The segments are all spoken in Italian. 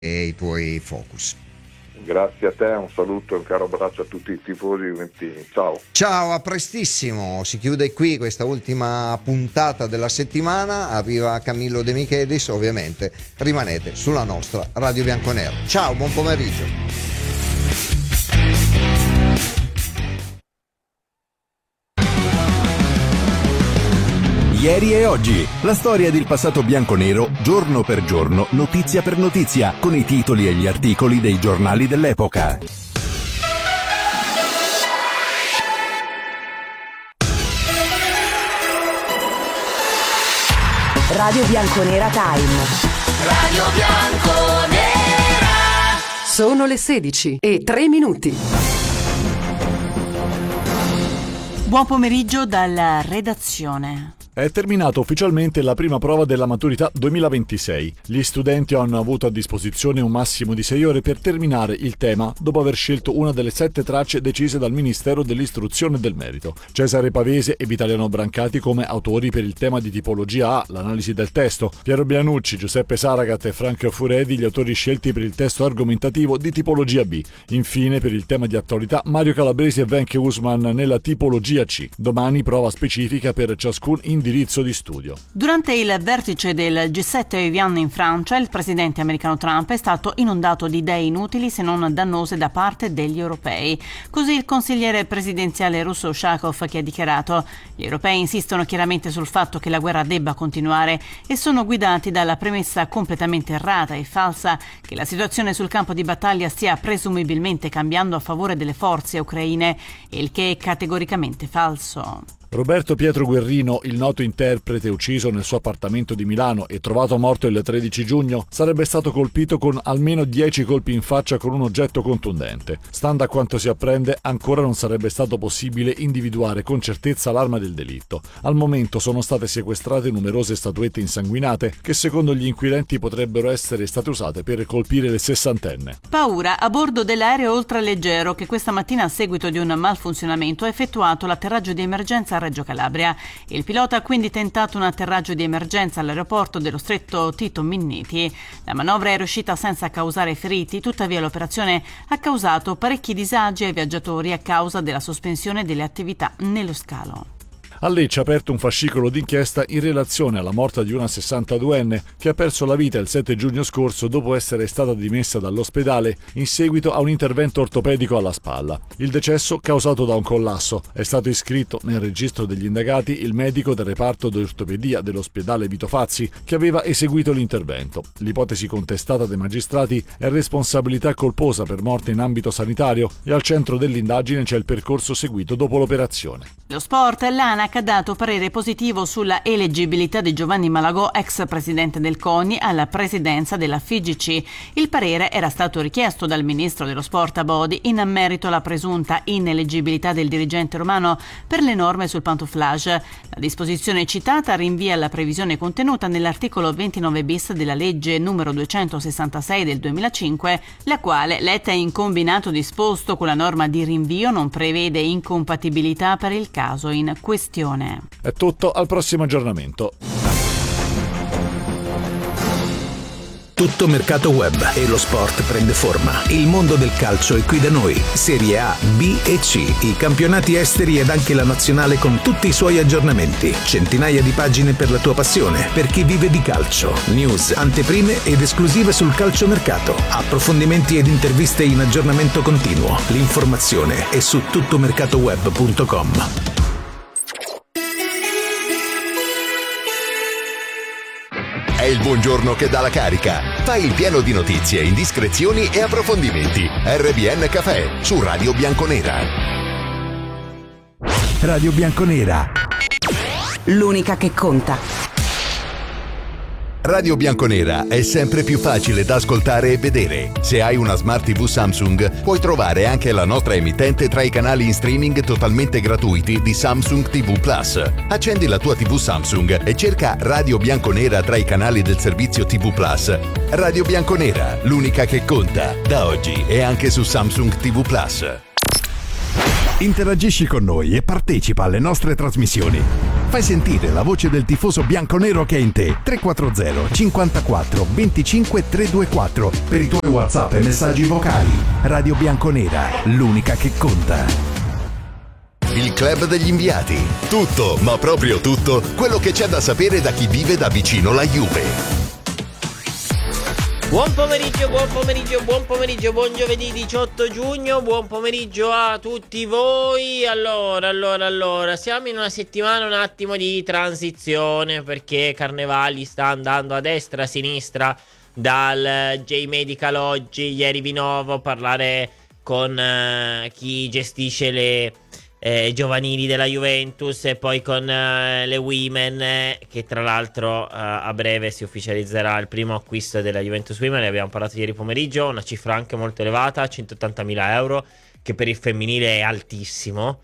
e i tuoi focus. Grazie a te, un saluto e un caro abbraccio a tutti i tifosi juventini. Ciao, a prestissimo. Si chiude qui questa ultima puntata della settimana. Arriva Camillo De Michelis, ovviamente rimanete sulla nostra Radio Bianconera. Ciao, buon pomeriggio. Ieri e oggi, la storia del passato bianconero, giorno per giorno, notizia per notizia, con i titoli e gli articoli dei giornali dell'epoca. Radio Bianconera Time. Radio Bianconera. Sono le 16:03. Buon pomeriggio dalla redazione. È terminata ufficialmente la prima prova della maturità 2026. Gli studenti hanno avuto a disposizione un massimo di 6 ore per terminare il tema dopo aver scelto una delle 7 tracce decise dal Ministero dell'Istruzione e del Merito. Cesare Pavese e Vitaliano Brancati come autori per il tema di tipologia A, l'analisi del testo. Piero Bianucci, Giuseppe Saragat e Franco Furedi gli autori scelti per il testo argomentativo di tipologia B. Infine, per il tema di attualità, Mario Calabresi e Venke Usman nella tipologia C. Domani prova specifica per ciascun indirizzo di studio. Durante il vertice del G7 a Evian in Francia, il presidente americano Trump è stato inondato di idee inutili se non dannose da parte degli europei. Così il consigliere presidenziale russo Ushakov, che ha dichiarato: gli europei insistono chiaramente sul fatto che la guerra debba continuare e sono guidati dalla premessa completamente errata e falsa che la situazione sul campo di battaglia stia presumibilmente cambiando a favore delle forze ucraine, il che è categoricamente falso. Roberto Pietro Guerrino, il noto interprete ucciso nel suo appartamento di Milano e trovato morto il 13 giugno, sarebbe stato colpito con almeno 10 colpi in faccia con un oggetto contundente. Stando a quanto si apprende, ancora non sarebbe stato possibile individuare con certezza l'arma del delitto. Al momento sono state sequestrate numerose statuette insanguinate che secondo gli inquirenti potrebbero essere state usate per colpire le sessantenne. Paura a bordo dell'aereo ultraleggero che questa mattina a seguito di un malfunzionamento ha effettuato l'atterraggio di emergenza a Reggio Calabria. Il pilota ha quindi tentato un atterraggio di emergenza all'aeroporto dello stretto Tito Minniti. La manovra è riuscita senza causare feriti, tuttavia l'operazione ha causato parecchi disagi ai viaggiatori a causa della sospensione delle attività nello scalo. A Lecce ha aperto un fascicolo d'inchiesta in relazione alla morte di una 62enne che ha perso la vita il 7 giugno scorso dopo essere stata dimessa dall'ospedale in seguito a un intervento ortopedico alla spalla. Il decesso causato da un collasso. È stato iscritto nel registro degli indagati il medico del reparto di ortopedia dell'ospedale Vito Fazzi che aveva eseguito l'intervento. L'ipotesi contestata dai magistrati è responsabilità colposa per morte in ambito sanitario e al centro dell'indagine c'è il percorso seguito dopo l'operazione. Lo sport, l'ANAC ha dato parere positivo sulla eleggibilità di Giovanni Malagò, ex presidente del CONI, alla presidenza della FIGC. Il parere era stato richiesto dal ministro dello sport Abodi in merito alla presunta ineleggibilità del dirigente romano per le norme sul pantouflage. La disposizione citata rinvia alla previsione contenuta nell'articolo 29 bis della legge numero 266 del 2005, la quale, letta in combinato disposto con la norma di rinvio, non prevede incompatibilità per il caso in questione. È tutto, al prossimo aggiornamento. Tutto mercato web e lo sport prende forma. Il mondo del calcio è qui da noi. Serie A, B e C, i campionati esteri ed anche la nazionale con tutti i suoi aggiornamenti. Centinaia di pagine per la tua passione, per chi vive di calcio. News, anteprime ed esclusive sul calciomercato. Approfondimenti ed interviste in aggiornamento continuo. L'informazione è su tuttomercatoweb.com. È il buongiorno che dà la carica. Fai il pieno di notizie, indiscrezioni e approfondimenti. RBN Café su Radio Bianconera. Radio Bianconera. L'unica che conta. Radio Bianconera è sempre più facile da ascoltare e vedere. Se hai una Smart TV Samsung, puoi trovare anche la nostra emittente tra i canali in streaming totalmente gratuiti di Samsung TV Plus. Accendi la tua TV Samsung e cerca Radio Bianconera tra i canali del servizio TV Plus. Radio Bianconera, l'unica che conta, da oggi e anche su Samsung TV Plus. Interagisci con noi e partecipa alle nostre trasmissioni. Fai sentire la voce del tifoso bianconero che è in te. 340 54 25 324 per i tuoi WhatsApp e messaggi vocali. Radio Bianconera, l'unica che conta. Il club degli inviati. Tutto, ma proprio tutto, quello che c'è da sapere da chi vive da vicino la Juve. Buon pomeriggio, buon giovedì 18 giugno, buon pomeriggio a tutti voi. Allora, siamo in una settimana un attimo di transizione, perché Carnevali sta andando a destra, a sinistra, dal J-Medical oggi, ieri Vinovo, a parlare con chi gestisce le giovanili della Juventus, e poi con le Women, che tra l'altro a breve si ufficializzerà il primo acquisto della Juventus Women. Ne abbiamo parlato ieri pomeriggio, una cifra anche molto elevata, 180.000 euro, che per il femminile è altissimo,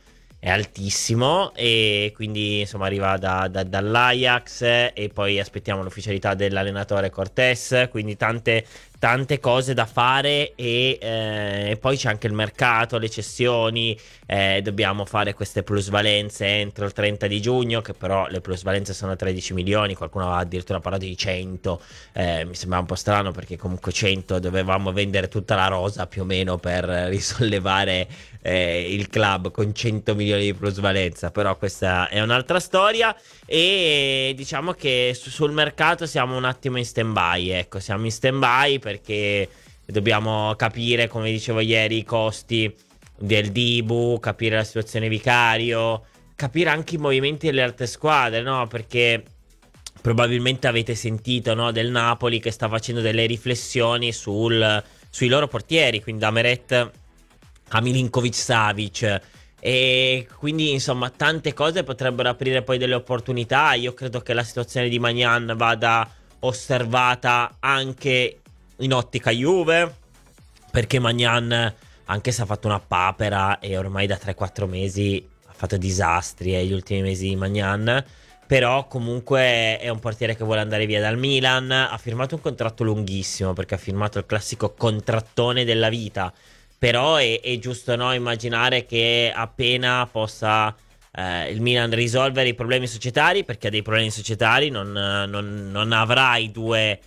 e quindi insomma arriva dall'Ajax, e poi aspettiamo l'ufficialità dell'allenatore Cortés, quindi tante cose da fare, e poi c'è anche il mercato, le cessioni, dobbiamo fare queste plusvalenze entro il 30 di giugno, che però le plusvalenze sono 13 milioni, qualcuno aveva addirittura parlato di 100, mi sembra un po' strano, perché comunque 100 dovevamo vendere tutta la rosa più o meno per risollevare il club con 100 milioni di plusvalenza, però questa è un'altra storia, e diciamo che sul mercato siamo un attimo in stand-by, ecco, siamo in stand-by perché dobbiamo capire, come dicevo ieri, i costi del Dibu, capire la situazione Vicario, capire anche i movimenti delle altre squadre, no? Perché probabilmente avete sentito, no, del Napoli che sta facendo delle riflessioni sui loro portieri, quindi da Meret a Milinkovic-Savic, e quindi insomma tante cose potrebbero aprire poi delle opportunità. Io credo che la situazione di Maignan vada osservata anche in ottica Juve, perché Maignan, anche se ha fatto una papera e ormai da 3-4 mesi ha fatto disastri gli ultimi mesi di Maignan, però comunque è un portiere che vuole andare via dal Milan, ha firmato un contratto lunghissimo, perché ha firmato il classico contrattone della vita, però è giusto, no, immaginare che appena possa il Milan risolvere i problemi societari, perché ha dei problemi societari, non avrà i due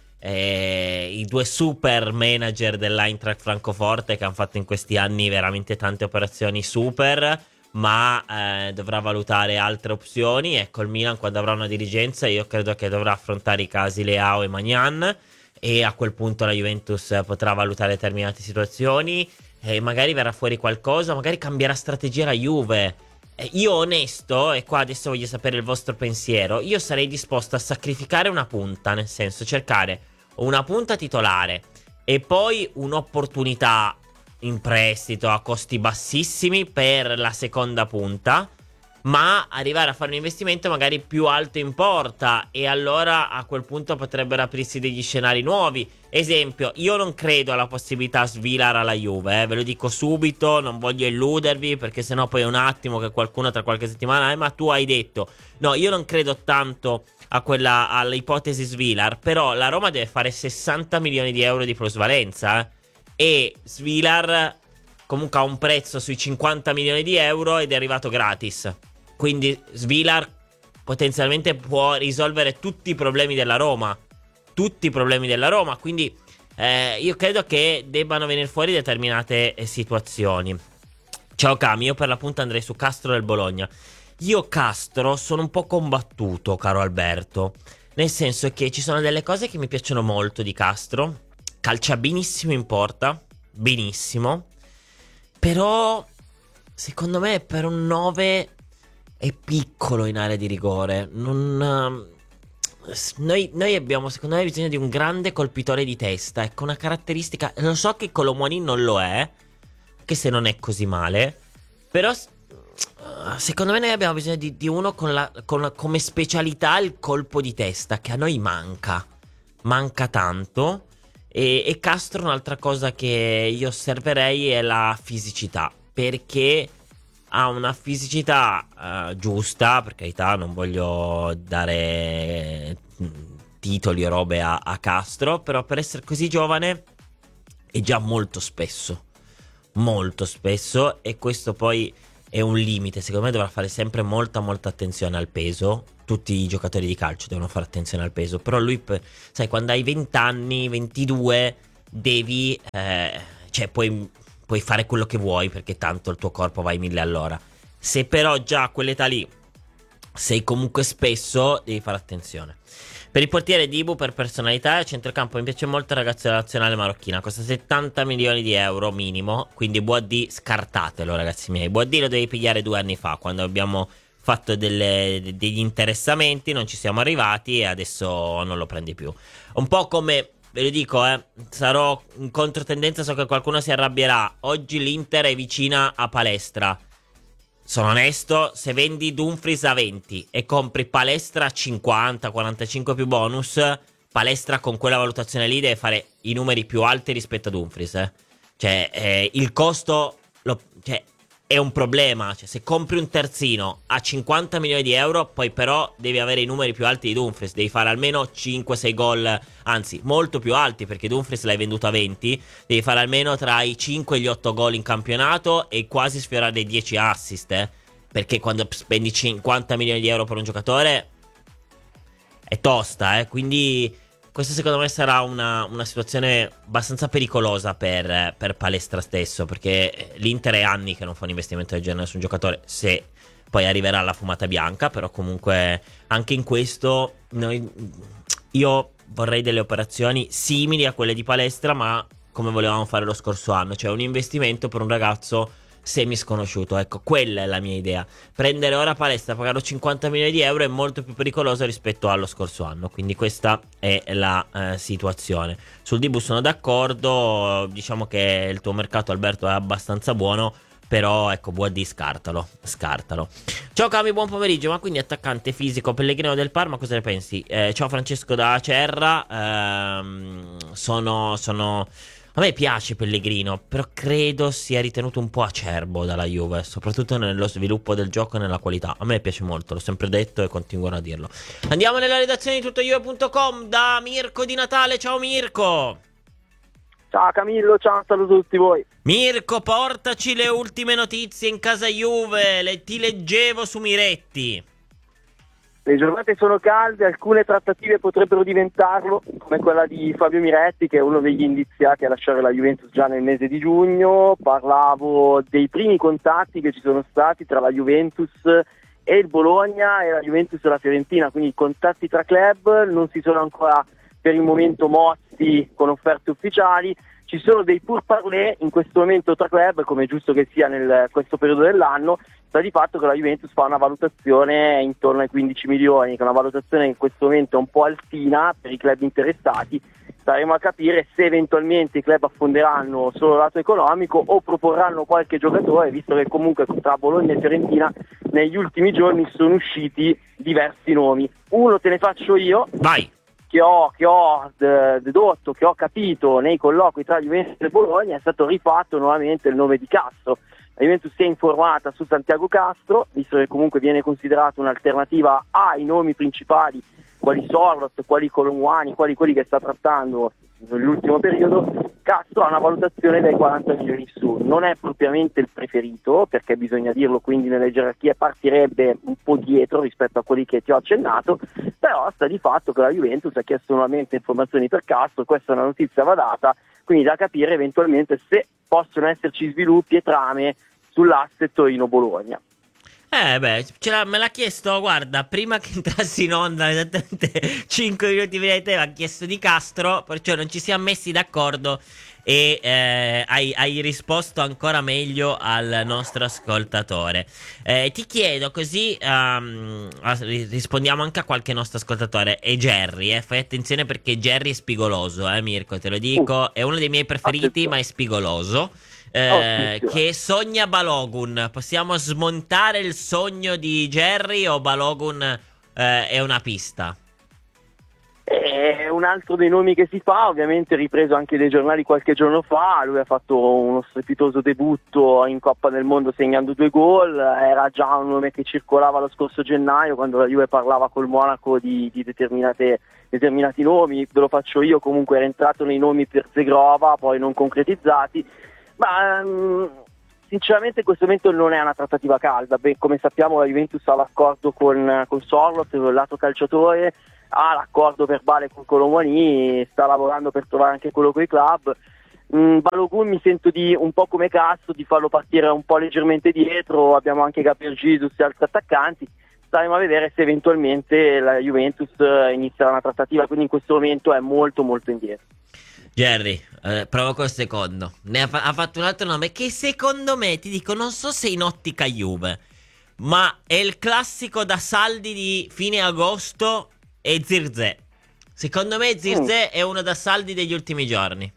super manager dell'Eintracht Francoforte, che hanno fatto in questi anni veramente tante operazioni super, ma dovrà valutare altre opzioni. Ecco, il Milan, quando avrà una dirigenza, io credo che dovrà affrontare i casi Leao e Maignan, e a quel punto la Juventus potrà valutare determinate situazioni, e magari verrà fuori qualcosa, magari cambierà strategia la Juve. Io onesto, e qua adesso voglio sapere il vostro pensiero, io sarei disposto a sacrificare una punta, nel senso cercare una punta titolare e poi un'opportunità in prestito a costi bassissimi per la seconda punta, ma arrivare a fare un investimento magari più alto in porta, e allora a quel punto potrebbero aprirsi degli scenari nuovi. Esempio, io non credo alla possibilità Svilar alla Juve, ve lo dico subito, non voglio illudervi, perché sennò poi è un attimo che qualcuno tra qualche settimana ma tu hai detto. No, io non credo tanto all'ipotesi Svilar, però la Roma deve fare 60 milioni di euro di plusvalenza, e Svilar comunque ha un prezzo sui 50 milioni di euro ed è arrivato gratis. Quindi Svilar potenzialmente può risolvere tutti i problemi della Roma. Quindi io credo che debbano venire fuori determinate situazioni. Ciao Cami, io per la punta andrei su Castro del Bologna. Io Castro sono un po' combattuto, caro Alberto, nel senso che ci sono delle cose che mi piacciono molto di Castro. Calcia benissimo in porta, benissimo, però secondo me per un 9 è piccolo in area di rigore. Noi abbiamo, secondo me, bisogno di un grande colpitore di testa. Ecco, una caratteristica. Lo so che Colomwani non lo è, che se non è così male, però secondo me noi abbiamo bisogno di uno come specialità il colpo di testa, che a noi manca tanto. E Castro, un'altra cosa che io osserverei è la fisicità, perché ha una fisicità giusta, per carità, non voglio dare titoli o robe a Castro, però per essere così giovane è già molto spesso, e questo poi è un limite. Secondo me dovrà fare sempre molta attenzione al peso. Tutti i giocatori di calcio devono fare attenzione al peso, però lui, sai, quando hai 20 anni, 22, devi cioè puoi fare quello che vuoi, perché tanto il tuo corpo va ai 1000 all'ora. Se però già a quell'età lì sei comunque spesso, devi fare attenzione. Per il portiere Dibu, per personalità e centrocampo, mi piace molto il ragazzo della nazionale marocchina. Costa 70 milioni di euro minimo, quindi Boadì scartatelo, ragazzi miei. Boadì lo devi pigliare 2 anni fa, quando abbiamo fatto degli interessamenti, non ci siamo arrivati e adesso non lo prendi più. Un po' come, ve lo dico, sarò in controtendenza, so che qualcuno si arrabbierà. Oggi l'Inter è vicina a Palestra. Sono onesto, se vendi Dumfries a 20 e compri Palestra a 50, 45 più bonus, Palestra con quella valutazione lì deve fare i numeri più alti rispetto a Dumfries. Cioè, il costo è un problema. Cioè, se compri un terzino a 50 milioni di euro, poi però devi avere i numeri più alti di Dumfries. Devi fare almeno 5-6 gol, anzi molto più alti, perché Dumfries l'hai venduto a 20. Devi fare almeno tra i 5 e gli 8 gol in campionato e quasi sfiorare i 10 assist, perché quando spendi 50 milioni di euro per un giocatore è tosta, quindi questa secondo me sarà una situazione abbastanza pericolosa per Palestra stesso, perché l'Inter è anni che non fa un investimento del genere su un giocatore, se poi arriverà la fumata bianca. Però comunque anche in questo io vorrei delle operazioni simili a quelle di Palestra, ma come volevamo fare lo scorso anno, cioè un investimento per un ragazzo semi sconosciuto. Ecco, quella è la mia idea. Prendere ora Palestra, pagarlo 50 milioni di euro è molto più pericoloso rispetto allo scorso anno, quindi questa è la situazione. Sul Dibu sono d'accordo, diciamo che il tuo mercato, Alberto, è abbastanza buono, però ecco, Boadì scartalo. Ciao Cami, buon pomeriggio. Ma quindi attaccante fisico Pellegrino del Parma, cosa ne pensi? Ciao Francesco da Acerra. A me piace Pellegrino, però credo sia ritenuto un po' acerbo dalla Juve, soprattutto nello sviluppo del gioco e nella qualità. A me piace molto, l'ho sempre detto e continuano a dirlo. Andiamo nella redazione di tuttojuve.com da Mirko di Natale. Ciao Mirko. Ciao Camillo, ciao, saluto tutti voi. Mirko, portaci le ultime notizie in casa Juve, ti leggevo su Miretti. Le giornate sono calde, alcune trattative potrebbero diventarlo, come quella di Fabio Miretti, che è uno degli indiziati a lasciare la Juventus già nel mese di giugno. Parlavo dei primi contatti che ci sono stati tra la Juventus e il Bologna e la Juventus e la Fiorentina, quindi i contatti tra club non si sono ancora per il momento mossi con offerte ufficiali. Ci sono dei pourparlers in questo momento tra club, come è giusto che sia questo periodo dell'anno. Sta di fatto che la Juventus fa una valutazione intorno ai 15 milioni, che è una valutazione che in questo momento è un po' altina per i club interessati. Staremo a capire se eventualmente i club affonderanno solo il lato economico o proporranno qualche giocatore, visto che comunque tra Bologna e Fiorentina negli ultimi giorni sono usciti diversi nomi. Uno te ne faccio io. Vai. Che ho dedotto, che ho capito nei colloqui tra Juventus e Bologna, è stato rifatto nuovamente il nome di Castro. La Juventus si è informata su Santiago Castro, visto che comunque viene considerato un'alternativa ai nomi principali, quali Sorloth, quali Colomwani, quali quelli che sta trattando nell'ultimo periodo. Castro ha una valutazione dai 40 milioni su, non è propriamente il preferito, perché bisogna dirlo, quindi nelle gerarchie partirebbe un po' dietro rispetto a quelli che ti ho accennato, però sta di fatto che la Juventus ha chiesto nuovamente informazioni per Castro. Questa è una notizia va data, quindi da capire eventualmente se possono esserci sviluppi e trame sull'asset Torino-Bologna. Me l'ha chiesto, guarda, prima che entrassi in onda, esattamente 5 minuti prima di te, mi ha chiesto di Castro, perciò non ci siamo messi d'accordo e hai risposto ancora meglio al nostro ascoltatore. Ti chiedo così, rispondiamo anche a qualche nostro ascoltatore. E Jerry, fai attenzione perché Jerry è spigoloso, Mirko, te lo dico, è uno dei miei preferiti, ma è spigoloso. Che sogna Balogun. Possiamo smontare il sogno di Jerry o Balogun è una pista? È un altro dei nomi che si fa, ovviamente ripreso anche dai giornali qualche giorno fa. Lui ha fatto uno strepitoso debutto in Coppa del Mondo segnando 2 gol. Era già un nome che circolava lo scorso gennaio, quando la Juve parlava col Monaco di determinati nomi. Ve lo faccio io, comunque era entrato nei nomi per Zegrova, poi non concretizzati. Ma sinceramente in questo momento non è una trattativa calda. Beh, come sappiamo la Juventus ha l'accordo con Sorloth, il lato calciatore, ha l'accordo verbale con Colomani, sta lavorando per trovare anche quello con i club. Balogun mi sento di un po' come Castro, di farlo partire un po' leggermente dietro, abbiamo anche Gabriel Jesus e altri attaccanti, staremo a vedere se eventualmente la Juventus inizierà una trattativa, quindi in questo momento è molto molto indietro. Jerry, provo col secondo. Ha fatto un altro nome che secondo me, ti dico, non so se in ottica Juve, ma è il classico da saldi di fine agosto, è Zirkzee. Secondo me Zirkzee è uno da saldi degli ultimi giorni.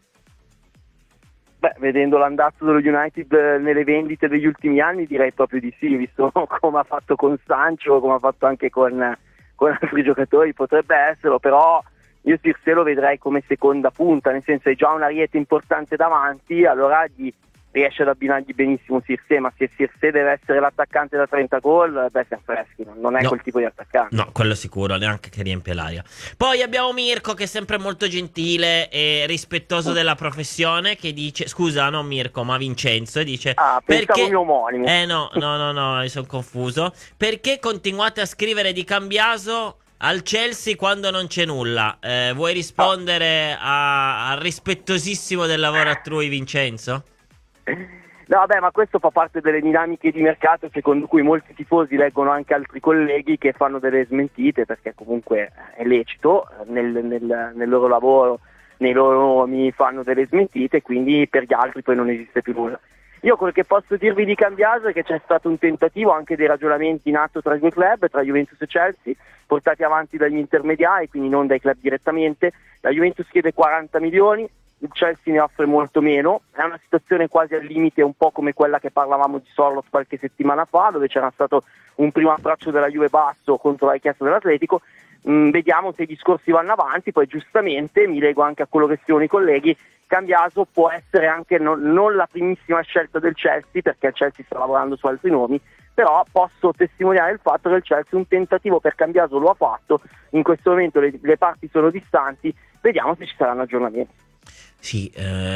Beh, vedendo l'andazzo dello United nelle vendite degli ultimi anni direi proprio di sì, visto come ha fatto con Sancho, come ha fatto anche con altri giocatori, potrebbe esserlo, però io Zirkzee lo vedrei come seconda punta, nel senso è già un ariete importante davanti, allora riesce ad abbinargli benissimo Zirkzee, ma se Zirkzee deve essere l'attaccante da 30 gol, beh, siamo freschi, non è quel tipo di attaccante. No, quello sicuro, neanche che riempie l'aria. Poi abbiamo Mirko che è sempre molto gentile e rispettoso della professione, che dice, scusa, non Mirko, ma Vincenzo, e dice perché mio omonimo. No, mi sono confuso. Perché continuate a scrivere di Cambiaso al Chelsea quando non c'è nulla? Vuoi rispondere al rispettosissimo del lavoro altrui, Vincenzo? No, vabbè, ma questo fa parte delle dinamiche di mercato secondo cui molti tifosi leggono anche altri colleghi che fanno delle smentite, perché comunque è lecito nel loro lavoro, nei loro nomi fanno delle smentite, quindi per gli altri poi non esiste più nulla. Io quel che posso dirvi di Cambiaso è che c'è stato un tentativo anche dei ragionamenti in atto tra i due club, tra Juventus e Chelsea, portati avanti dagli intermediari, quindi non dai club direttamente. La Juventus chiede 40 milioni, il Chelsea ne offre molto meno, è una situazione quasi al limite, un po' come quella che parlavamo di Sorloth qualche settimana fa, dove c'era stato un primo approccio della Juve basso contro la richiesta dell'Atletico. Vediamo se i discorsi vanno avanti, poi giustamente mi lego anche a quello che sono i colleghi, Cambiaso può essere anche non la primissima scelta del Chelsea, perché il Chelsea sta lavorando su altri nomi, però posso testimoniare il fatto che il Chelsea un tentativo per Cambiaso lo ha fatto, in questo momento le parti sono distanti, vediamo se ci saranno aggiornamenti. Sì,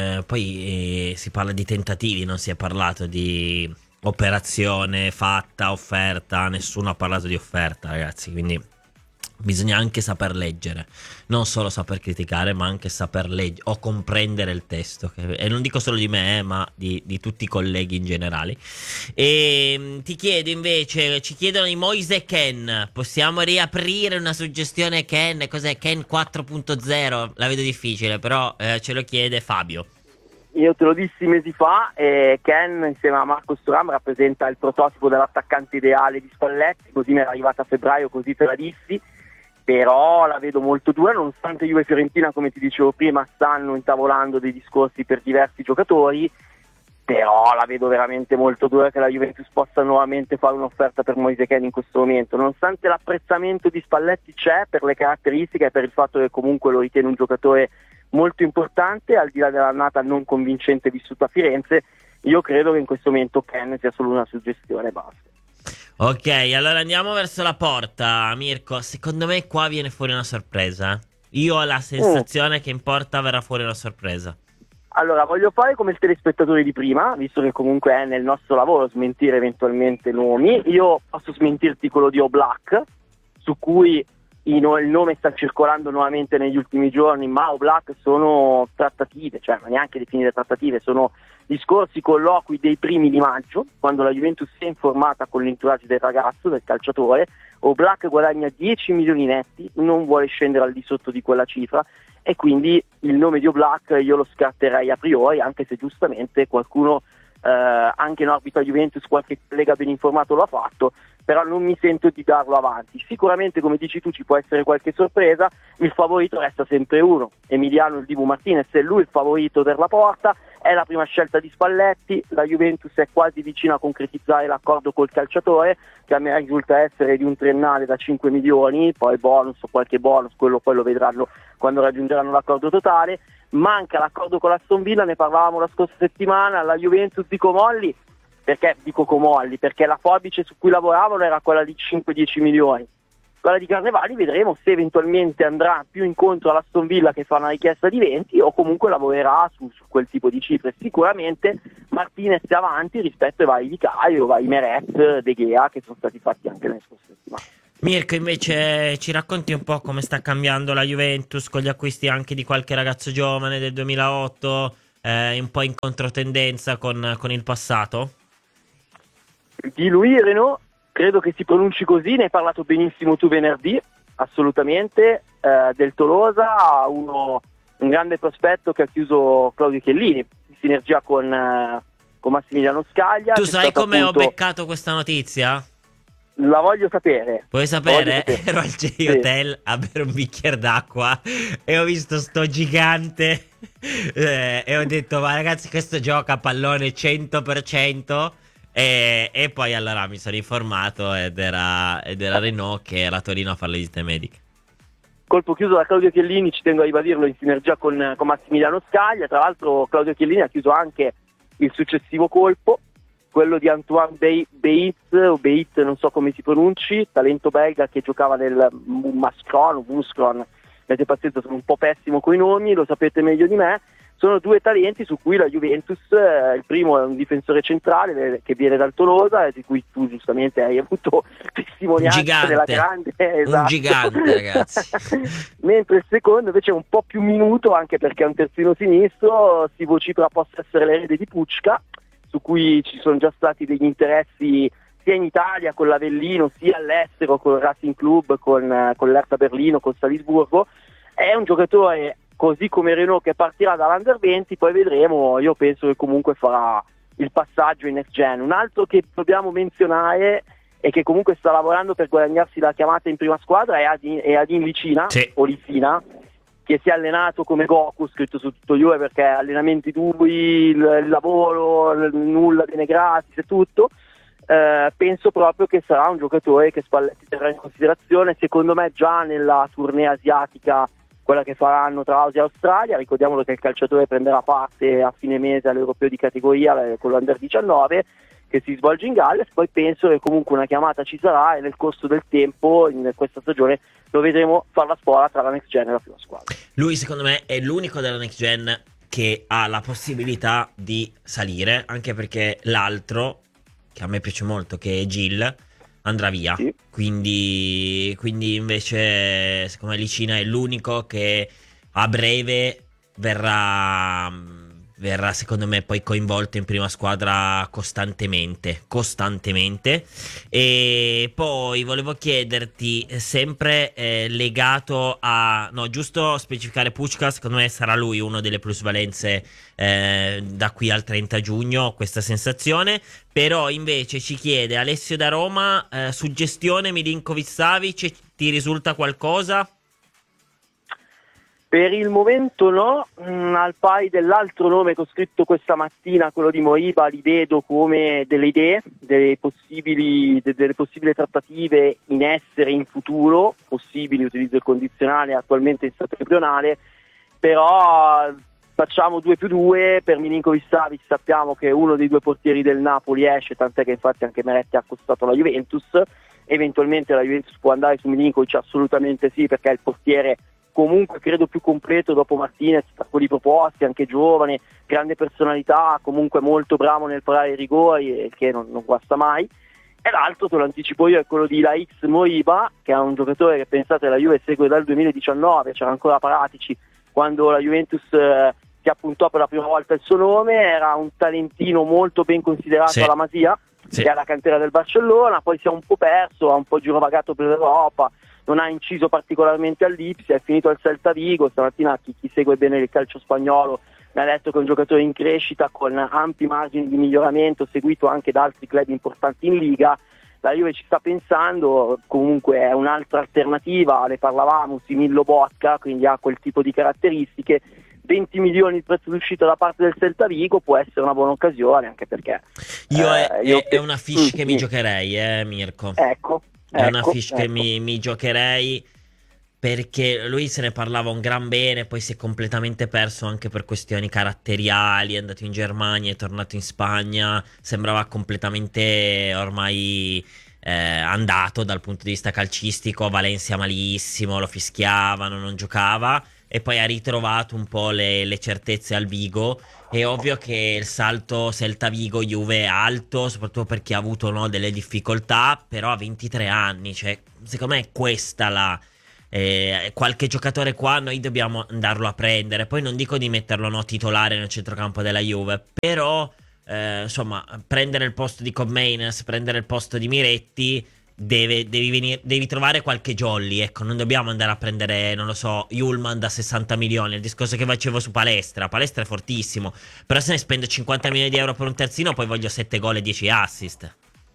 poi si parla di tentativi, non si è parlato di operazione fatta, offerta, nessuno ha parlato di offerta, ragazzi, quindi bisogna anche saper leggere, non solo saper criticare, ma anche saper leggere o comprendere il testo, e non dico solo di me, ma di tutti i colleghi in generale. E ti chiedo invece, ci chiedono i Moise Ken, possiamo riaprire una suggestione Ken? Cos'è Ken 4.0? La vedo difficile, però ce lo chiede Fabio. Io te lo dissi mesi fa, Ken insieme a Marco Thuram rappresenta il prototipo dell'attaccante ideale di Spalletti, così mi era arrivata a febbraio, così te la dissi, però la vedo molto dura, nonostante Juve e Fiorentina, come ti dicevo prima, stanno intavolando dei discorsi per diversi giocatori, però la vedo veramente molto dura che la Juventus possa nuovamente fare un'offerta per Moise Kean in questo momento, nonostante l'apprezzamento di Spalletti c'è per le caratteristiche e per il fatto che comunque lo ritiene un giocatore molto importante, al di là dell'annata non convincente vissuta a Firenze. Io credo che in questo momento Ken sia solo una suggestione e basta. Ok, allora andiamo verso la porta, Mirko. Secondo me qua viene fuori una sorpresa. Io ho la sensazione che in porta verrà fuori una sorpresa. Allora, voglio fare come il telespettatore di prima, visto che comunque è nel nostro lavoro smentire eventualmente nomi. Io posso smentirti quello di Oblak, su cui il nome sta circolando nuovamente negli ultimi giorni, ma Oblak sono trattative, cioè neanche definite trattative, sono discorsi, colloqui dei primi di maggio, quando la Juventus si è informata con l'entourage del ragazzo, del calciatore. Oblak guadagna 10 milioni netti, non vuole scendere al di sotto di quella cifra, e quindi il nome di Oblak io lo scarterei a priori, anche se giustamente qualcuno, anche in orbita Juventus, qualche collega ben informato lo ha fatto, però non mi sento di darlo avanti. Sicuramente, come dici tu, ci può essere qualche sorpresa, il favorito resta sempre uno, Emiliano il Dibu Martinez, è lui il favorito per la porta, è la prima scelta di Spalletti, la Juventus è quasi vicina a concretizzare l'accordo col calciatore, che a me risulta essere di un triennale da 5 milioni, poi bonus o qualche bonus, quello poi lo vedranno quando raggiungeranno l'accordo totale. Manca l'accordo con l'Aston Villa, ne parlavamo la scorsa settimana, la Juventus di Comolli, perché dico Comolli? Perché la forbice su cui lavoravano era quella di 5-10 milioni. Quella di Carnevali vedremo se eventualmente andrà più incontro all'Aston Villa che fa una richiesta di 20 o comunque lavorerà su quel tipo di cifre. Sicuramente Martinez è avanti rispetto ai vari Di Caio, vari Meret, De Gea, che sono stati fatti anche nelle scorse settimane. Mirko, invece ci racconti un po' come sta cambiando la Juventus con gli acquisti anche di qualche ragazzo giovane del 2008, un po' in controtendenza con il passato? Di Louis Renaud, credo che si pronunci così, ne hai parlato benissimo tu venerdì, assolutamente. Del Tolosa, un grande prospetto che ha chiuso Claudio Chiellini, in sinergia con Massimiliano Scaglia. Tu sai come ho beccato questa notizia? La voglio sapere. Vuoi sapere? Ero al J-Hotel a bere un bicchiere d'acqua e ho visto sto gigante e ho detto, ma ragazzi, questo gioca a pallone 100%. E poi allora mi sono informato ed era Renaud che era a Torino a fare le visite mediche. Colpo chiuso da Claudio Chiellini, ci tengo a ribadirlo, in sinergia con Massimiliano Scaglia. Tra l'altro Claudio Chiellini ha chiuso anche il successivo colpo, quello di Antoine Beit, non so come si pronunci, talento belga che giocava nel Muscron, avete pazienza, sono un po' pessimo coi nomi, lo sapete meglio di me. Sono due talenti su cui la Juventus, il primo è un difensore centrale che viene dal Tolosa e di cui tu giustamente hai avuto testimonianza della grande, esatto. Un gigante, ragazzi. Mentre il secondo invece è un po' più minuto, anche perché è un terzino sinistro, si vocifera possa essere l'erede di Pucca, su cui ci sono già stati degli interessi sia in Italia con l'Avellino, sia all'estero con il Racing Club, con l'Hertha Berlino, con Salisburgo. È un giocatore così come Renaud che partirà dall'Under 20, poi vedremo. Io penso che comunque farà il passaggio in Next Gen. Un altro che dobbiamo menzionare e che comunque sta lavorando per guadagnarsi la chiamata in prima squadra è Adin Licina, sì, o Licina, che si è allenato come Goku, scritto su tutto Juve, perché allenamenti duri, il lavoro, nulla viene gratis e tutto. Penso proprio che sarà un giocatore che Spalletti terrà in considerazione, secondo me già nella tournée asiatica, quella che faranno tra Asia e Australia. Ricordiamolo che il calciatore prenderà parte a fine mese all'Europeo di categoria con l'Under 19 che si svolge in Galles. Poi penso che comunque una chiamata ci sarà e nel corso del tempo in questa stagione lo vedremo fare la spola tra la Next Gen e la prima squadra. Lui secondo me è l'unico della Next Gen che ha la possibilità di salire, anche perché l'altro, che a me piace molto, che è Gil, andrà via, sì. Quindi invece secondo me Licina è l'unico che a breve verrà secondo me poi coinvolto in prima squadra costantemente. E poi volevo chiederti, sempre legato a, no, giusto specificare Pucca, secondo me sarà lui uno delle plusvalenze da qui al 30 giugno, questa sensazione. Però invece ci chiede Alessio da Roma, suggestione Milinkovic-Savic, ti risulta qualcosa? Per il momento no, al pari dell'altro nome che ho scritto questa mattina, quello di Moriba, li vedo come delle idee, delle possibili trattative in essere in futuro, possibili, utilizzo il condizionale, attualmente in stato embrionale, però facciamo 2+2, per Milinkovic-Savic sappiamo che uno dei due portieri del Napoli esce, tant'è che infatti anche Meretti ha accostato la Juventus. Eventualmente la Juventus può andare su Milinkovic, assolutamente sì, perché è il portiere comunque credo più completo dopo Martinez, tra quelli proposti, anche giovane, grande personalità, comunque molto bravo nel parare i rigori, che non guasta mai. E l'altro, te lo anticipo io, è quello di Laix Moriba, che è un giocatore che pensate la Juve segue dal 2019, c'era ancora Paratici quando la Juventus si appuntò per la prima volta il suo nome. Era un talentino molto ben considerato, sì, alla Masia, sì, che è alla cantera del Barcellona, poi si è un po' perso, ha un po' girovagato per l'Europa, non ha inciso particolarmente all'Ipsia, è finito al Celta Vigo. Stamattina chi segue bene il calcio spagnolo mi ha detto che è un giocatore in crescita con ampi margini di miglioramento, seguito anche da altri club importanti in Liga. La Juve ci sta pensando, comunque è un'altra alternativa, ne parlavamo, Simillo Bocca, quindi ha quel tipo di caratteristiche. 20 milioni il prezzo d'uscita da parte del Celta Vigo può essere una buona occasione, anche perché è una fish che mi giocherei, Mirko. È una fish che mi giocherei, perché lui se ne parlava un gran bene, poi si è completamente perso anche per questioni caratteriali, è andato in Germania, è tornato in Spagna, sembrava completamente ormai andato dal punto di vista calcistico. Valencia malissimo, lo fischiavano, non giocava. e poi ha ritrovato un po' le certezze al Vigo. È ovvio che il salto Celta Vigo-Juve è alto, soprattutto per chi ha avuto, no, delle difficoltà, però a 23 anni, cioè secondo me è questa la... qualche giocatore qua noi dobbiamo andarlo a prendere. Poi non dico di metterlo, no, titolare nel centrocampo della Juve, però insomma, prendere il posto di Commeines, prendere il posto di Miretti, devi trovare qualche jolly, ecco. Non dobbiamo andare a prendere, non lo so, Ullman da 60 milioni. Il discorso che facevo su Palestra è fortissimo, però se ne spendo 50 milioni di euro per un terzino, poi voglio 7 gol e 10 assist.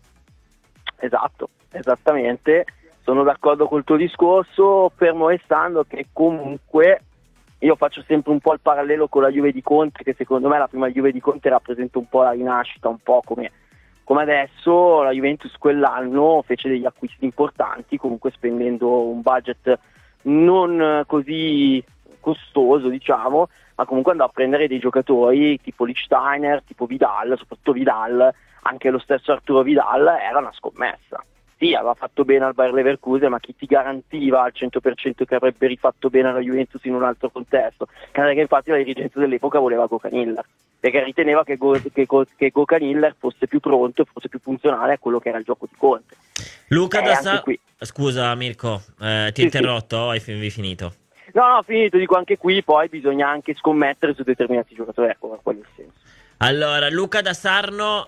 Esatto, esattamente, sono d'accordo col tuo discorso, fermo restando che comunque io faccio sempre un po' il parallelo con la Juve di Conte, che secondo me la prima Juve di Conte rappresenta un po' la rinascita, un po' come adesso. La Juventus quell'anno fece degli acquisti importanti, comunque spendendo un budget non così costoso, diciamo, ma comunque andò a prendere dei giocatori tipo Lichtsteiner, tipo Vidal, soprattutto Vidal, anche lo stesso Arturo Vidal era una scommessa. Sì, aveva fatto bene al Bayer Leverkusen, ma chi ti garantiva al 100% che avrebbe rifatto bene alla Juventus in un altro contesto? Che infatti la dirigenza dell'epoca voleva Gökhan-Iller, perché riteneva che Gökhan-Iller fosse più pronto, fosse più funzionale a quello che era il gioco di Conte. Luca Scusa Mirko, ti ho interrotto, sì. Hai finito? No, finito, dico anche qui poi bisogna anche scommettere su determinati giocatori, ecco, quello è il senso. Allora, Luca da Sarno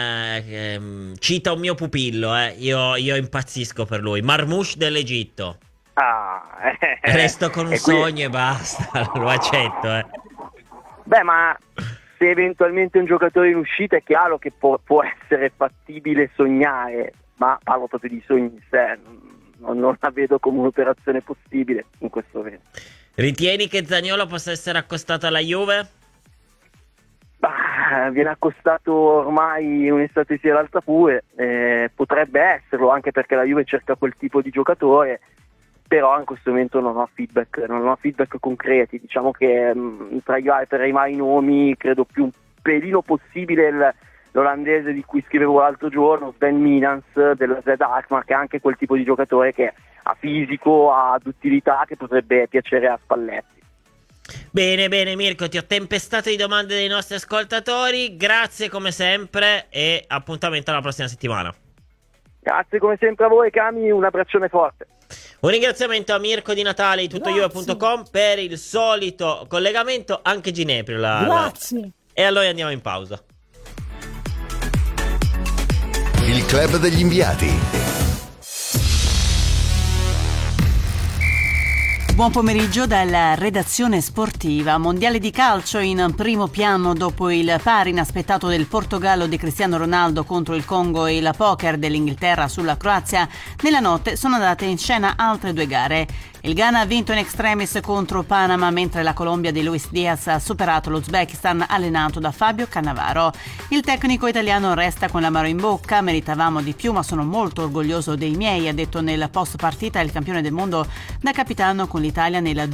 cita un mio pupillo, io impazzisco per lui, Marmoush dell'Egitto. Resto con un sogno e basta, lo accetto. Beh, ma se eventualmente un giocatore in uscita è chiaro che può essere fattibile sognare, ma parlo proprio di sogni in sé, non la vedo come un'operazione possibile in questo momento. Ritieni che Zaniolo possa essere accostato alla Juve? Viene accostato ormai un'estate sì e l'altra pure, potrebbe esserlo, anche perché la Juve cerca quel tipo di giocatore, però in questo momento non ho feedback concreti. Diciamo che per i vari nomi credo più un pelino possibile l'olandese di cui scrivevo l'altro giorno, Sven Minans della Z Alkmaar, che è anche quel tipo di giocatore che ha fisico, ha duttilità, che potrebbe piacere a Spalletti. Bene Mirko, ti ho tempestato di domande dei nostri ascoltatori, grazie come sempre e appuntamento alla prossima settimana. Grazie come sempre a voi Cami, un abbraccione forte. Un ringraziamento a Mirko Di Natale di tuttojuve.com per il solito collegamento, anche Ginepri grazie. E allora andiamo in pausa. Il club degli inviati. Buon pomeriggio dalla redazione sportiva. Mondiale di calcio in primo piano dopo il pari inaspettato del Portogallo di Cristiano Ronaldo contro il Congo e la poker dell'Inghilterra sulla Croazia. Nella notte sono andate in scena altre due gare. Il Ghana ha vinto in extremis contro Panama, mentre la Colombia di Luis Diaz ha superato l'Uzbekistan allenato da Fabio Cannavaro. Il tecnico italiano resta con l'amaro in bocca: meritavamo di più, ma sono molto orgoglioso dei miei, ha detto nel post partita il campione del mondo da capitano con l'Italia nel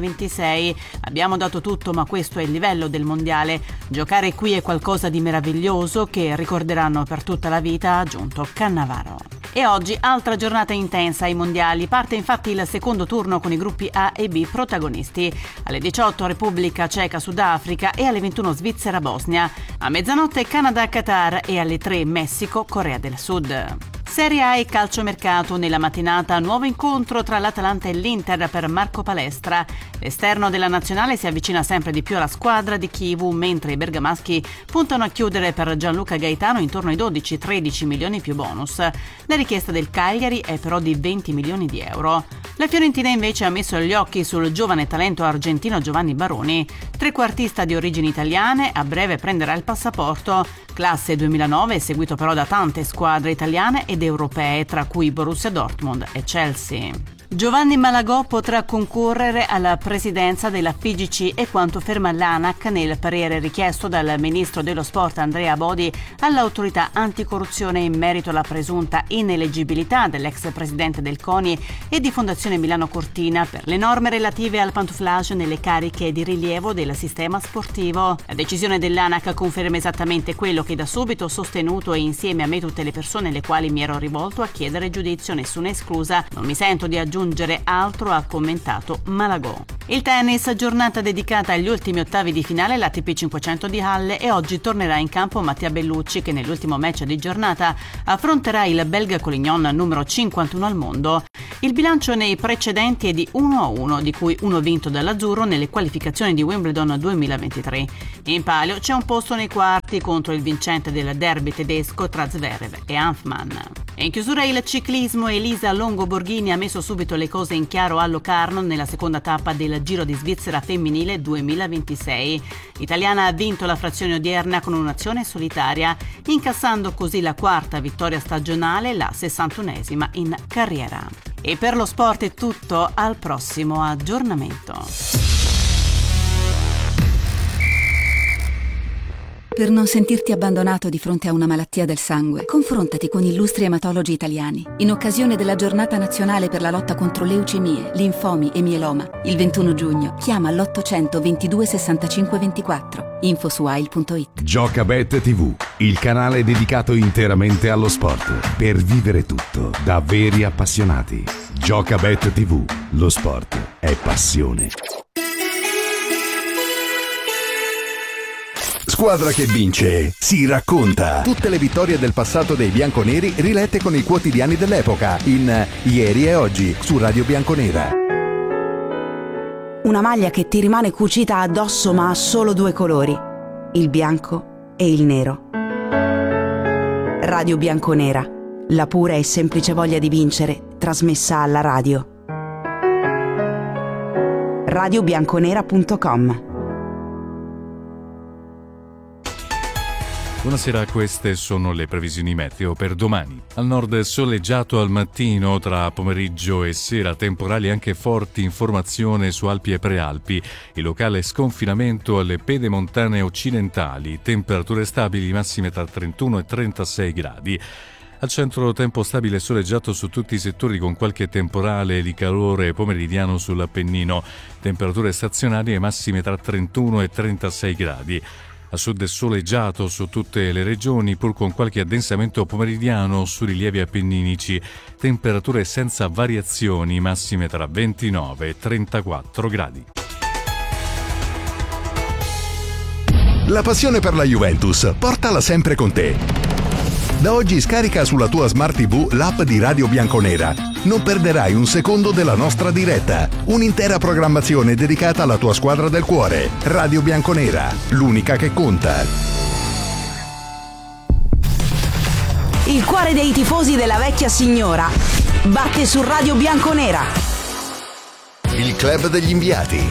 2026. Abbiamo dato tutto, ma questo è il livello del mondiale. Giocare qui è qualcosa di meraviglioso che ricorderanno per tutta la vita, ha aggiunto Cannavaro. E oggi altra giornata intensa ai mondiali. Parte infatti il secondo turno con i gruppi A e B protagonisti. Alle 18 Repubblica Ceca Sudafrica e alle 21 Svizzera Bosnia. A mezzanotte Canada Qatar e alle 3 Messico Corea del Sud. Serie A e calciomercato. Nella mattinata nuovo incontro tra l'Atalanta e l'Inter per Marco Palestra. L'esterno della nazionale si avvicina sempre di più alla squadra di Chivu, mentre i bergamaschi puntano a chiudere per Gianluca Gaetano intorno ai 12-13 milioni più bonus. La richiesta del Cagliari è però di 20 milioni di euro. La Fiorentina invece ha messo gli occhi sul giovane talento argentino Giovanni Baroni, trequartista di origini italiane, a breve prenderà il passaporto. Classe 2009, seguito però da tante squadre italiane ed europee, tra cui Borussia Dortmund e Chelsea. Giovanni Malagò potrà concorrere alla presidenza della FIGC e quanto ferma l'ANAC nel parere richiesto dal ministro dello sport Andrea Bodi all'autorità anticorruzione in merito alla presunta ineleggibilità dell'ex presidente del CONI e di Fondazione Milano Cortina per le norme relative al pantouflage nelle cariche di rilievo del sistema sportivo. La decisione dell'ANAC conferma esattamente quello che da subito ho sostenuto e insieme a me tutte le persone alle quali mi ero rivolto a chiedere giudizio, nessuna esclusa. Non mi sento di aggiungere aggiungere altro, ha commentato Malagò. Il tennis, giornata dedicata agli ultimi ottavi di finale l'ATP 500 di Halle, e oggi tornerà in campo Mattia Bellucci, che nell'ultimo match di giornata affronterà il belga Collignon, numero 51 al mondo. Il bilancio nei precedenti è di 1-1, di cui uno vinto dall'azzurro nelle qualificazioni di Wimbledon 2023. In palio c'è un posto nei quarti contro il vincente del derby tedesco tra Zverev e Hanfmann. E in chiusura il ciclismo, Elisa Longo Borghini ha messo subito le cose in chiaro a Locarno nella seconda tappa del Giro di Svizzera femminile 2026. L'italiana ha vinto la frazione odierna con un'azione solitaria, incassando così la quarta vittoria stagionale, la 61esima in carriera. E per lo sport è tutto, al prossimo aggiornamento. Per non sentirti abbandonato di fronte a una malattia del sangue, confrontati con illustri ematologi italiani. In occasione della Giornata Nazionale per la lotta contro leucemie, linfomi e mieloma, il 21 giugno, chiama l'800 22 65 24. Info su AIL.it. Giocabet TV, il canale dedicato interamente allo sport. Per vivere tutto da veri appassionati. Giocabet TV, lo sport è passione. Squadra che vince si racconta. Tutte le vittorie del passato dei bianconeri rilette con i quotidiani dell'epoca in Ieri e Oggi su Radio Bianconera. Una maglia che ti rimane cucita addosso ma ha solo due colori, il bianco e il nero. Radio Bianconera, la pura e semplice voglia di vincere trasmessa alla radio. radiobianconera.com. Buonasera, queste sono le previsioni meteo per domani. Al nord soleggiato al mattino, tra pomeriggio e sera temporali anche forti in formazione su Alpi e Prealpi, il locale sconfinamento alle pedemontane occidentali, temperature stabili massime tra 31 e 36 gradi. Al centro tempo stabile e soleggiato su tutti i settori con qualche temporale di calore pomeridiano sull'Appennino, temperature stazionarie massime tra 31 e 36 gradi. A sud soleggiato su tutte le regioni, pur con qualche addensamento pomeridiano su rilievi appenninici, temperature senza variazioni massime tra 29 e 34 gradi. La passione per la Juventus, portala sempre con te. Da oggi scarica sulla tua Smart TV l'app di Radio Bianconera. Non perderai un secondo della nostra diretta. Un'intera programmazione dedicata alla tua squadra del cuore. Radio Bianconera, l'unica che conta. Il cuore dei tifosi della vecchia signora batte su Radio Bianconera. Il club degli inviati.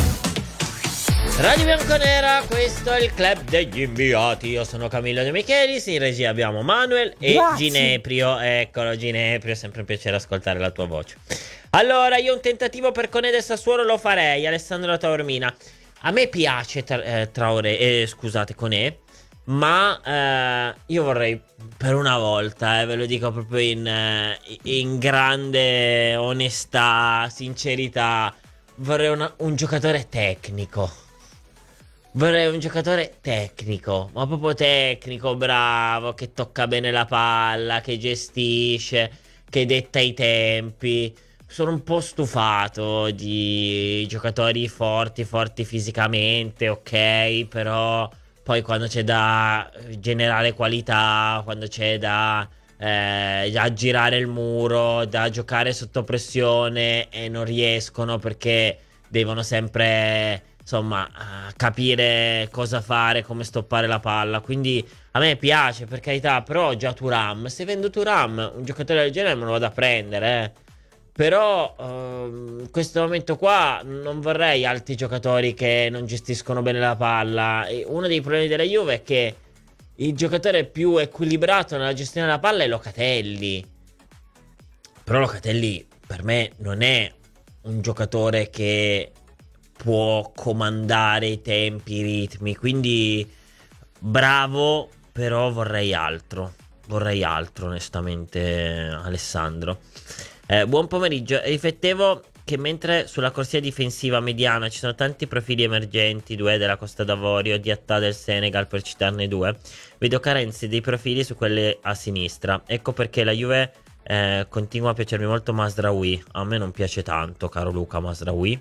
Radio Bianconera, questo è il club degli inviati. Io sono Camillo De Michelis, in regia abbiamo Manuel e Gineprio. Eccolo Gineprio, è sempre un piacere ascoltare la tua voce. Allora, io un tentativo per Conede e Sassuolo lo farei, Alessandro Taormina. A me piace Conè, ma io vorrei per una volta, ve lo dico proprio in grande onestà, sincerità, vorrei un giocatore tecnico. Vorrei un giocatore tecnico, ma proprio tecnico, bravo, che tocca bene la palla, che gestisce, che detta i tempi. Sono un po' stufato di giocatori forti fisicamente, ok, però poi quando c'è da generare qualità, quando c'è da girare il muro, da giocare sotto pressione e non riescono perché devono sempre... insomma, capire cosa fare, come stoppare la palla. Quindi a me piace, per carità, però già Thuram, se vendo Thuram, un giocatore del genere me lo vado a prendere, Però in questo momento qua non vorrei altri giocatori che non gestiscono bene la palla. E uno dei problemi della Juve è che il giocatore più equilibrato nella gestione della palla è Locatelli. Però Locatelli per me non è un giocatore che può comandare i tempi, i ritmi. Quindi bravo, però vorrei altro. Vorrei altro, onestamente, Alessandro. Buon pomeriggio. Riflettevo che mentre sulla corsia difensiva mediana ci sono tanti profili emergenti, Doué della Costa d'Avorio, Diatta del Senegal, per citarne due, vedo carenze dei profili su quelle a sinistra. Ecco perché la Juve continua a piacermi molto Mazraoui. A me non piace tanto, caro Luca, Mazraoui.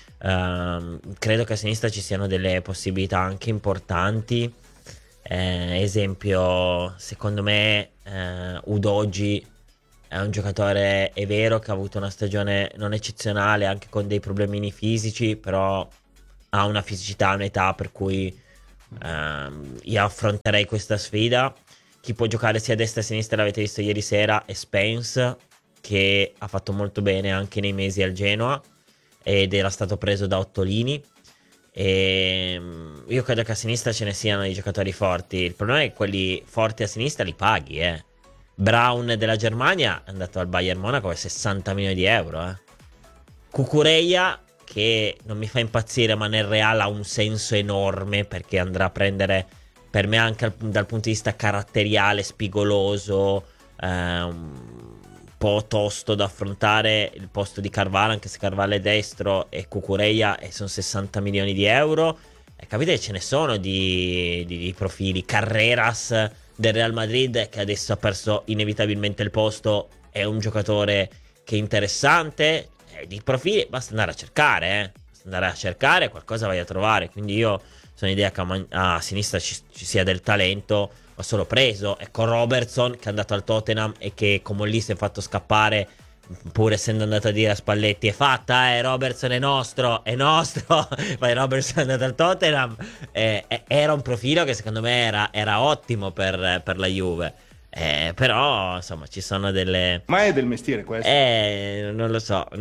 Credo che a sinistra ci siano delle possibilità anche importanti. Esempio, secondo me Udogie è un giocatore, è vero che ha avuto una stagione non eccezionale, anche con dei problemini fisici, però ha una fisicità, un'età per cui io affronterei questa sfida. Chi può giocare sia a destra che a sinistra l'avete visto ieri sera è Spence, che ha fatto molto bene anche nei mesi al Genoa ed era stato preso da Ottolini. E io credo che a sinistra ce ne siano i giocatori forti. Il problema è che quelli forti a sinistra li paghi, Braun della Germania è andato al Bayern Monaco per 60 milioni di euro, Cucurella, che non mi fa impazzire, ma nel Real ha un senso enorme, perché andrà a prendere, per me anche dal punto di vista caratteriale, spigoloso, un po' tosto da affrontare il posto di Carvalho, anche se Carvalho è destro e Cucurella, e sono 60 milioni di euro. Capite, ce ne sono di profili. Carreras del Real Madrid, che adesso ha perso inevitabilmente il posto, è un giocatore che è interessante. Di profili basta andare a cercare, basta andare a cercare, qualcosa vai a trovare. Quindi io sono idea che a sinistra ci sia del talento. Ho solo preso, ecco, Robertson, che è andato al Tottenham e che come lì si è fatto scappare, pur essendo andato a dire a Spalletti: è fatta, Robertson è nostro. Poi Robertson è andato al Tottenham. Era un profilo che secondo me era ottimo per la Juve. Però insomma ci sono delle... Ma è del mestiere questo? Non lo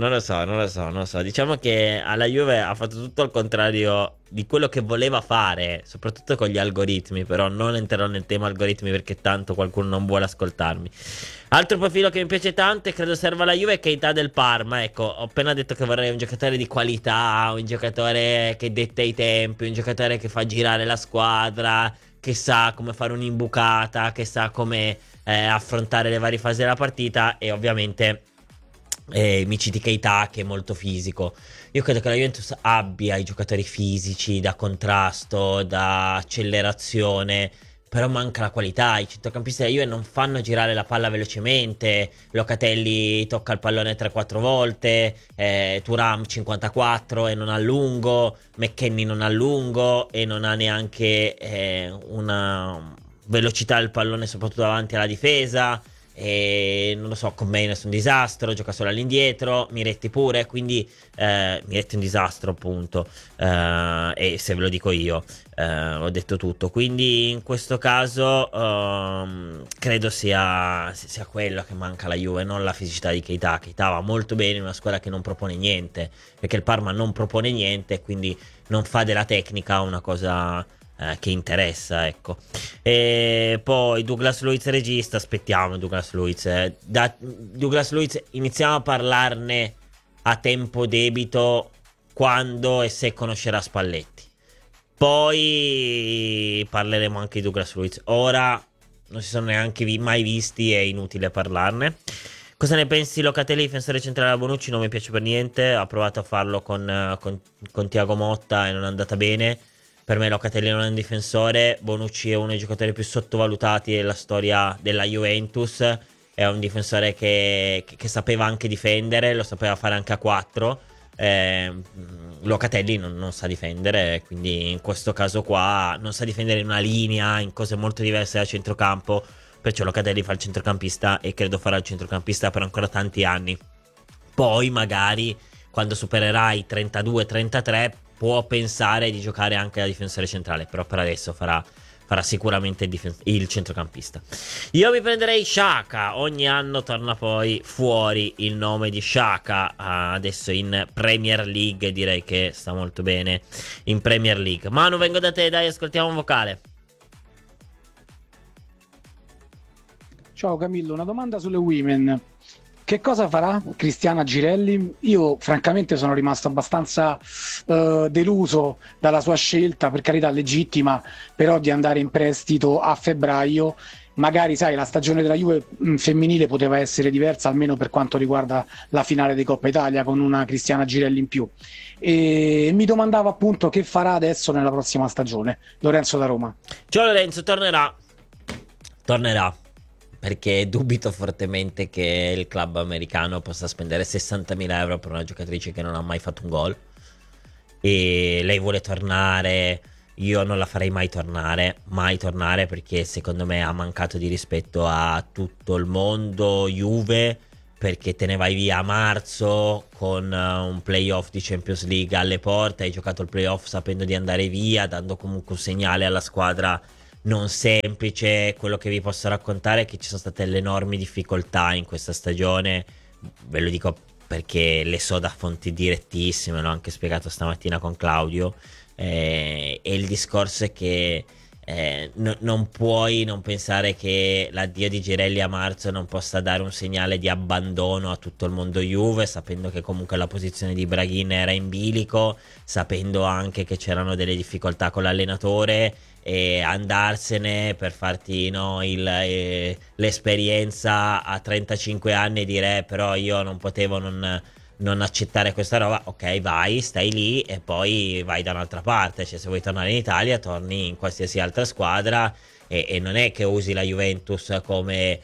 so. Diciamo che alla Juve ha fatto tutto al contrario di quello che voleva fare, soprattutto con gli algoritmi. Però non entrerò nel tema algoritmi, perché tanto qualcuno non vuole ascoltarmi. Altro profilo che mi piace tanto e credo serva alla Juve è Keita del Parma. Ecco, ho appena detto che vorrei un giocatore di qualità, un giocatore che detta i tempi, un giocatore che fa girare la squadra, che sa come fare un'imbucata, che sa come affrontare le varie fasi della partita. E ovviamente mi citi Keita, che è molto fisico. Io credo che la Juventus abbia i giocatori fisici da contrasto, da accelerazione, però manca la qualità. I centrocampisti della Juve non fanno girare la palla velocemente. Locatelli tocca il pallone 3-4 volte, Thuram 54 e non a lungo, McKennie non a lungo e non ha neanche una velocità del pallone, soprattutto davanti alla difesa. E non lo so, con Menes è un disastro, gioca solo all'indietro, Miretti pure, quindi Miretti è un disastro appunto, e se ve lo dico io ho detto tutto. Quindi in questo caso credo sia quello che manca alla Juve, non la fisicità di Keita. Keita va molto bene in una squadra che non propone niente, perché il Parma non propone niente, quindi non fa della tecnica una cosa che interessa, ecco. E poi Douglas Luiz regista, aspettiamo Douglas Luiz. Da Douglas Luiz iniziamo a parlarne a tempo debito, quando e se conoscerà Spalletti. Poi parleremo anche di Douglas Luiz. Ora non si sono neanche mai visti, è inutile parlarne. Cosa ne pensi Locatelli, difensore centrale da Bonucci? Non mi piace per niente. Ha provato a farlo con Thiago Motta e non è andata bene. Per me Locatelli non è un difensore. Bonucci è uno dei giocatori più sottovalutati della storia della Juventus. È un difensore che sapeva anche difendere, lo sapeva fare anche a 4. Locatelli non sa difendere, quindi in questo caso qua non sa difendere in una linea, in cose molto diverse da centrocampo. Perciò Locatelli fa il centrocampista e credo farà il centrocampista per ancora tanti anni. Poi magari quando supererà i 32-33 può pensare di giocare anche da difensore centrale, però per adesso farà sicuramente il centrocampista. Io mi prenderei Xhaka. Ogni anno torna poi fuori il nome di Xhaka, adesso in Premier League. Direi che sta molto bene in Premier League. Manu, vengo da te, dai, ascoltiamo un vocale. Ciao Camillo, una domanda sulle women. Che cosa farà Cristiana Girelli? Io francamente sono rimasto abbastanza deluso dalla sua scelta, per carità legittima, però di andare in prestito a febbraio. Magari, sai, la stagione della Juve femminile poteva essere diversa, almeno per quanto riguarda la finale di Coppa Italia, con una Cristiana Girelli in più. E mi domandavo appunto che farà adesso nella prossima stagione. Lorenzo da Roma. Ciao Lorenzo, tornerà. perché dubito fortemente che il club americano possa spendere 60.000 euro per una giocatrice che non ha mai fatto un gol, e lei vuole tornare. Io non la farei mai tornare, perché secondo me ha mancato di rispetto a tutto il mondo Juve, perché te ne vai via a marzo con un playoff di Champions League alle porte, hai giocato il playoff sapendo di andare via, dando comunque un segnale alla squadra non semplice. Quello che vi posso raccontare è che ci sono state le enormi difficoltà in questa stagione, ve lo dico perché le so da fonti direttissime, l'ho anche spiegato stamattina con Claudio, e il discorso è che non puoi non pensare che l'addio di Girelli a marzo non possa dare un segnale di abbandono a tutto il mondo Juve, sapendo che comunque la posizione di Braghin era in bilico, sapendo anche che c'erano delle difficoltà con l'allenatore, e andarsene per farti l'esperienza a 35 anni e dire però io non potevo non accettare questa roba. Ok, vai, stai lì e poi vai da un'altra parte. Cioè, se vuoi tornare in Italia, torni in qualsiasi altra squadra, e non è che usi la Juventus come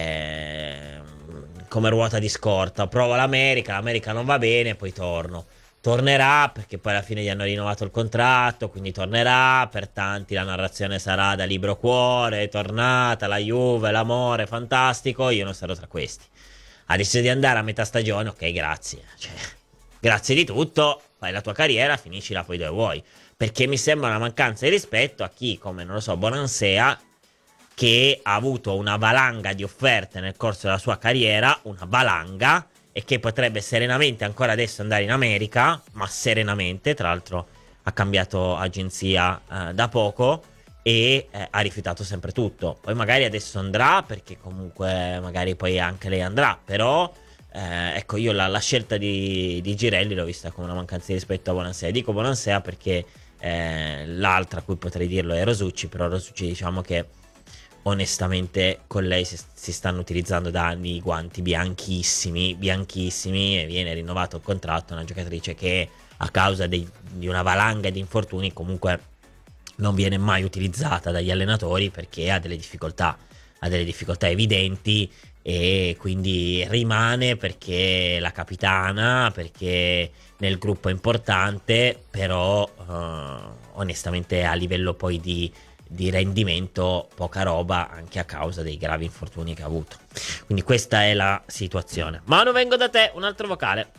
ruota di scorta. Provo l'America non va bene, poi tornerà, perché poi alla fine gli hanno rinnovato il contratto, quindi tornerà. Per tanti la narrazione sarà da libro cuore, è tornata la Juve, l'amore fantastico. Io non sarò tra questi. Ha deciso di andare a metà stagione, ok, grazie. Cioè, grazie di tutto, fai la tua carriera, finiscila poi dove vuoi. Perché mi sembra una mancanza di rispetto a chi, come, non lo so, Bonansea, che ha avuto una valanga di offerte nel corso della sua carriera, una valanga, e che potrebbe serenamente ancora adesso andare in America, ma serenamente, tra l'altro ha cambiato agenzia da poco, e ha rifiutato sempre tutto. Poi magari adesso andrà, perché comunque magari poi anche lei andrà, però ecco, io la scelta di Girelli l'ho vista come una mancanza di rispetto a Bonansea. Dico Bonansea perché l'altra a cui potrei dirlo è Rosucci, però Rosucci, diciamo che onestamente con lei si stanno utilizzando da anni i guanti bianchissimi, e viene rinnovato il contratto. Una giocatrice che a causa di una valanga di infortuni comunque non viene mai utilizzata dagli allenatori, perché ha delle difficoltà evidenti, e quindi rimane perché la capitana, perché nel gruppo è importante, però onestamente a livello poi di rendimento poca roba, anche a causa dei gravi infortuni che ha avuto. Quindi questa è la situazione. Manu, vengo da te, un altro vocale.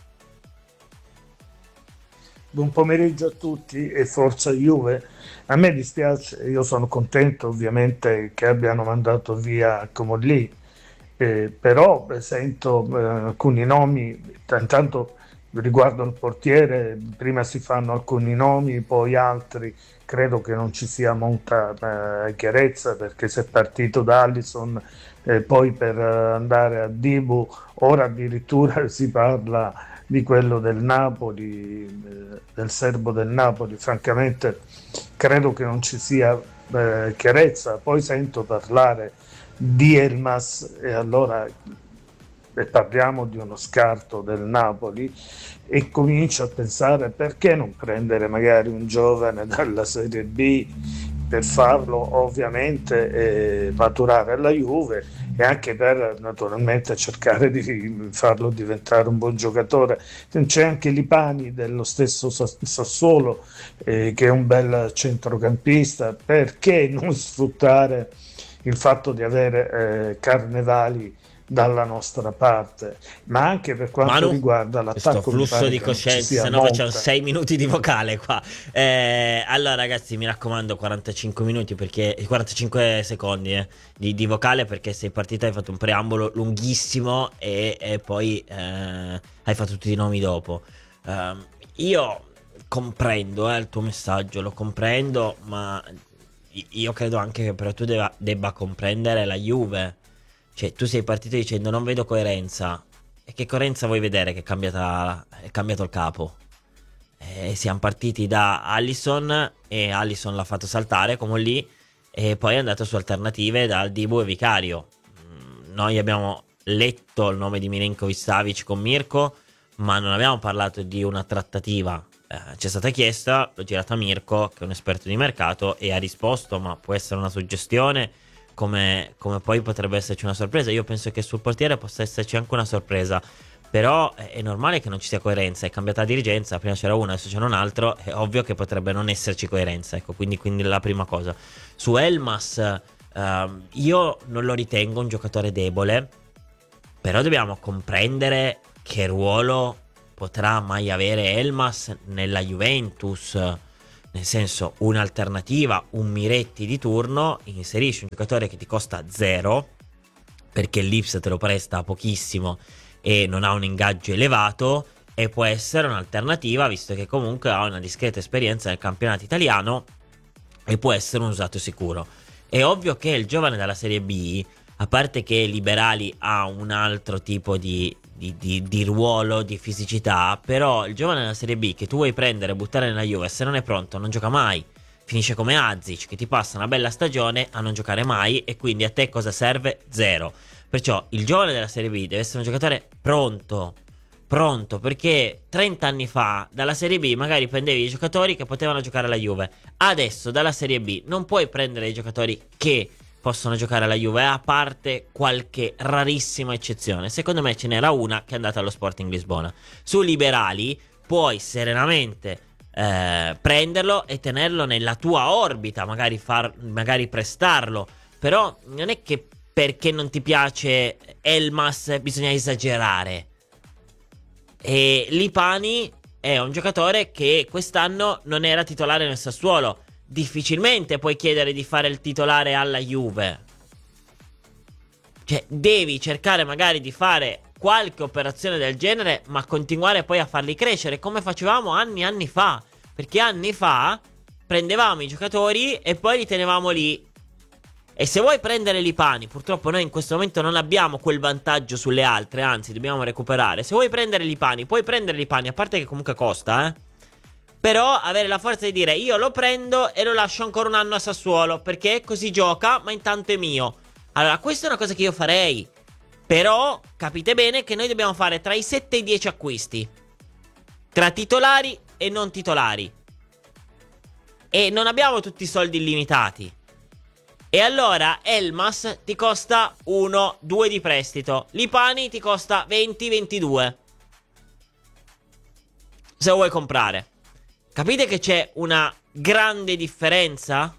Buon pomeriggio a tutti e forza Juve. A me dispiace, io sono contento ovviamente che abbiano mandato via Comolli, però sento alcuni nomi, intanto riguardo il portiere, prima si fanno alcuni nomi, poi altri. Credo che non ci sia molta chiarezza, perché si è partito da Alisson, poi per andare a Dibu, ora addirittura si parla di quello del Napoli, del serbo del Napoli. Francamente credo che non ci sia chiarezza. Poi sento parlare di Elmas, e allora parliamo di uno scarto del Napoli, e comincio a pensare perché non prendere magari un giovane dalla Serie B per farlo ovviamente maturare alla Juve, e anche per naturalmente cercare di farlo diventare un buon giocatore. C'è anche Lipani dello stesso Sassuolo, che è un bel centrocampista. Perché non sfruttare il fatto di avere Carnevali dalla nostra parte? Ma anche per quanto riguarda l'attacco, questo flusso di coscienza, se no facciamo 6 minuti di vocale qua. Allora ragazzi, mi raccomando, 45 minuti, perché 45 secondi di vocale, perché sei partita, hai fatto un preambolo lunghissimo e poi hai fatto tutti i nomi dopo. Io comprendo il tuo messaggio, lo comprendo, ma io credo anche che però tu debba comprendere la Juve. Cioè, tu sei partito dicendo non vedo coerenza. E che coerenza vuoi vedere che è cambiato il capo? Siamo partiti da Alisson, e Alisson l'ha fatto saltare come lì, e poi è andato su alternative da Dibu e Vicario. Noi abbiamo letto il nome di Milenkovic-Savic con Mirko, ma non abbiamo parlato di una trattativa. Ci è stata chiesta, l'ho girata a Mirko, che è un esperto di mercato, e ha risposto, ma può essere una suggestione. come poi potrebbe esserci una sorpresa. Io penso che sul portiere possa esserci anche una sorpresa, però è normale che non ci sia coerenza. È cambiata la dirigenza, prima c'era uno, adesso c'è un altro, è ovvio che potrebbe non esserci coerenza, ecco, quindi la prima cosa. Su Elmas io non lo ritengo un giocatore debole, però dobbiamo comprendere che ruolo potrà mai avere Elmas nella Juventus. Nel senso, un'alternativa, un Miretti di turno, inserisci un giocatore che ti costa 0, perché l'Ips te lo presta pochissimo e non ha un ingaggio elevato, e può essere un'alternativa, visto che comunque ha una discreta esperienza nel campionato italiano e può essere un usato sicuro. È ovvio che il giovane della Serie B, a parte che Liberali ha un altro tipo di ruolo, di fisicità, però il giovane della Serie B che tu vuoi prendere e buttare nella Juve, se non è pronto non gioca mai. Finisce come Azic, che ti passa una bella stagione a non giocare mai, e quindi a te cosa serve? 0. Perciò il giovane della Serie B deve essere un giocatore pronto, perché 30 anni fa dalla Serie B magari prendevi i giocatori che potevano giocare alla Juve. Adesso dalla Serie B non puoi prendere i giocatori che possono giocare alla Juve, a parte qualche rarissima eccezione. Secondo me ce n'era una che è andata allo Sporting Lisbona. Su Liberali puoi serenamente prenderlo e tenerlo nella tua orbita, magari prestarlo, però non è che perché non ti piace Elmas bisogna esagerare. E Lipani è un giocatore che quest'anno non era titolare nel Sassuolo. Difficilmente puoi chiedere di fare il titolare alla Juve. Cioè, devi cercare magari di fare qualche operazione del genere, ma continuare poi a farli crescere, come facevamo anni fa. Perché anni fa prendevamo i giocatori e poi li tenevamo lì. E se vuoi prendere Lipani, purtroppo noi in questo momento non abbiamo quel vantaggio sulle altre, anzi dobbiamo recuperare. Se vuoi prendere Lipani, puoi prendere Lipani, a parte che comunque costa, però avere la forza di dire io lo prendo e lo lascio ancora un anno a Sassuolo, perché così gioca, ma intanto è mio. Allora, questa è una cosa che io farei. Però capite bene che noi dobbiamo fare tra i 7 e i 10 acquisti, tra titolari e non titolari, e non abbiamo tutti i soldi illimitati. E allora Elmas ti costa 1-2 di prestito, Lipani ti costa 20-22 se lo vuoi comprare. Capite che c'è una grande differenza?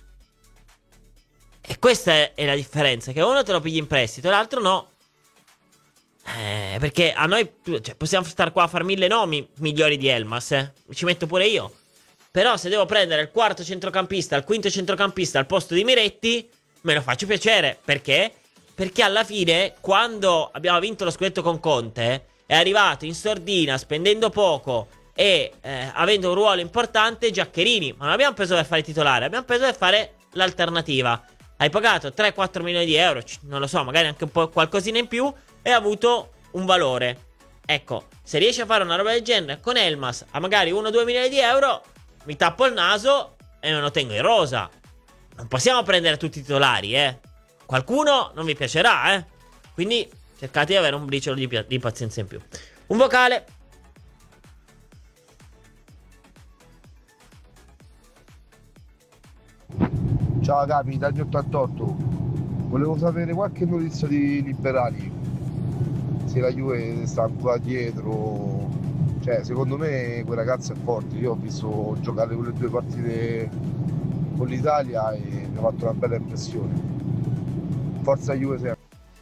E questa è la differenza, che uno te lo pigli in prestito e l'altro no. Perché a noi, cioè, possiamo stare qua a far 1000 nomi migliori di Elmas, ci metto pure io. Però se devo prendere il quarto centrocampista, il quinto centrocampista al posto di Miretti, me lo faccio piacere. Perché? Perché alla fine, quando abbiamo vinto lo scudetto con Conte, è arrivato in sordina, spendendo poco e avendo un ruolo importante, Giaccherini. Ma non abbiamo preso per fare titolare, abbiamo preso per fare l'alternativa. Hai pagato 3-4 milioni di euro, non lo so, magari anche un po' qualcosina in più, e ha avuto un valore. Ecco, se riesci a fare una roba del genere con Elmas a magari 1-2 milioni di euro, mi tappo il naso e me lo tengo in rosa. Non possiamo prendere tutti i titolari, Qualcuno non vi piacerà, Quindi cercate di avere un briciolo di pazienza in più. Un vocale. Ciao capi, dagli 88. Volevo sapere qualche notizia di Liberali, se la Juve sta ancora dietro. Cioè, secondo me quel ragazzo è forte. Io ho visto giocare quelle 2 partite con l'Italia e mi ha fatto una bella impressione. Forza Juve sempre.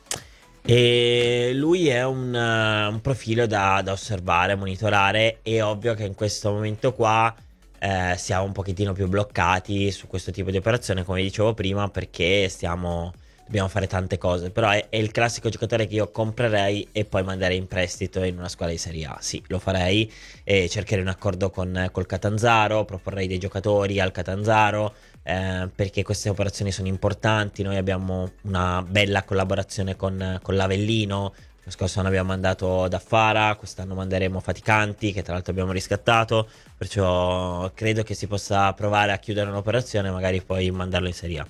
E lui è un profilo da osservare, monitorare. È ovvio che in questo momento qua siamo un pochettino più bloccati su questo tipo di operazione, come dicevo prima, perché dobbiamo fare tante cose. Però è il classico giocatore che io comprerei e poi manderei in prestito in una squadra di Serie A. Sì, lo farei, e cercherei un accordo col Catanzaro, proporrei dei giocatori al Catanzaro, perché queste operazioni sono importanti. Noi abbiamo una bella collaborazione con l'Avellino. Lo scorso anno abbiamo mandato Daffara, quest'anno manderemo Faticanti, che tra l'altro abbiamo riscattato, perciò credo che si possa provare a chiudere un'operazione e magari poi mandarlo in Serie A.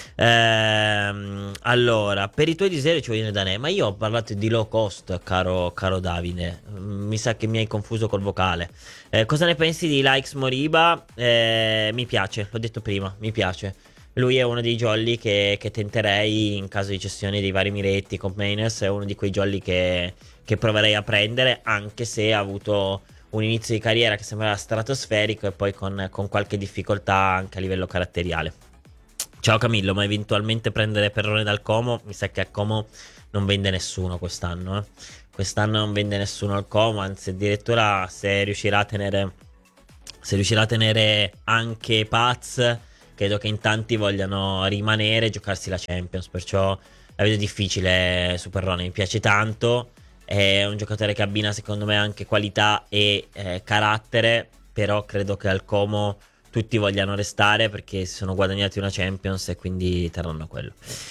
Allora, per i tuoi desideri ci vogliono da me, ma io ho parlato di low cost, caro Davide. Mi sa che mi hai confuso col vocale. Cosa ne pensi di Likes Moriba? Mi piace, l'ho detto prima, mi piace. lui è uno dei jolly che tenterei in caso di cessione dei vari Miretti con Menes, è uno di quei jolly che proverei a prendere, anche se ha avuto un inizio di carriera che sembrava stratosferico e poi con qualche difficoltà anche a livello caratteriale. Ciao Camillo, ma eventualmente prendere Perrone dal Como? Mi sa che a Como non vende nessuno quest'anno. Quest'anno non vende nessuno al Como, anzi addirittura se riuscirà a tenere anche Paz, credo che in tanti vogliano rimanere e giocarsi la Champions, perciò la vedo difficile su Perrone, mi piace tanto, è un giocatore che abbina secondo me anche qualità e carattere, però credo che al Como tutti vogliano restare perché si sono guadagnati una Champions e quindi terranno quello.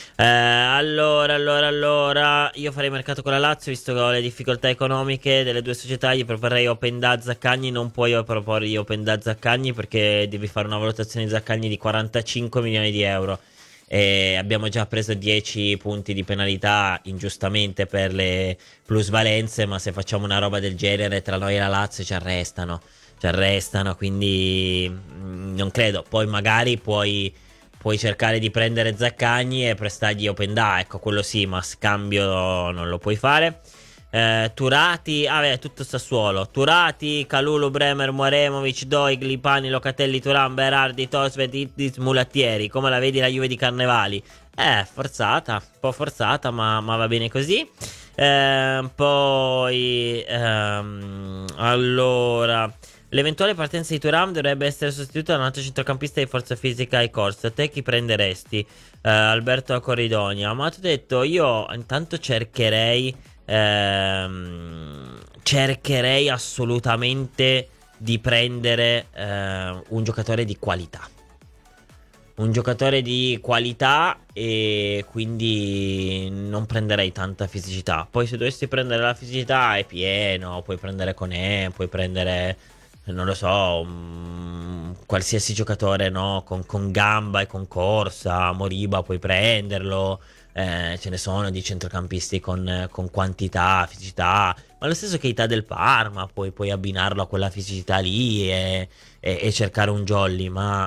Allora, io farei mercato con la Lazio, visto che ho le difficoltà economiche delle due società, gli proporrei Openda Zaccagni. Non puoi proporre Openda Zaccagni perché devi fare una valutazione di Zaccagni di 45 milioni di euro. E abbiamo già preso 10 punti di penalità ingiustamente per le plusvalenze, ma se facciamo una roba del genere tra noi e la Lazio ci arrestano, quindi non credo. Poi magari puoi cercare di prendere Zaccagni e prestargli Openda, ecco, quello sì, ma scambio non lo puoi fare. Turati, tutto Sassuolo. Turati, Calulu, Bremer, Muaremovic, Doi, Glipani, Locatelli, Turan, Berardi, Tosved, Ittis, Mulattieri. Come la vedi la Juve di Carnevali? Forzata, un po' forzata, ma va bene così. Allora, l'eventuale partenza di Thuram dovrebbe essere sostituita da un altro centrocampista di forza fisica ai corsa. Te chi prenderesti? Alberto Corridonia. Ma ti ho detto, io intanto cercherei assolutamente di prendere un giocatore di qualità. E quindi non prenderei tanta fisicità. Poi se dovessi prendere la fisicità è pieno, puoi prendere Koné, puoi prendere, non lo so, qualsiasi giocatore, no? Con gamba e con corsa. Moriba puoi prenderlo, ce ne sono di centrocampisti con quantità, fisicità, ma lo stesso Keita del Parma, puoi abbinarlo a quella fisicità lì e cercare un jolly, ma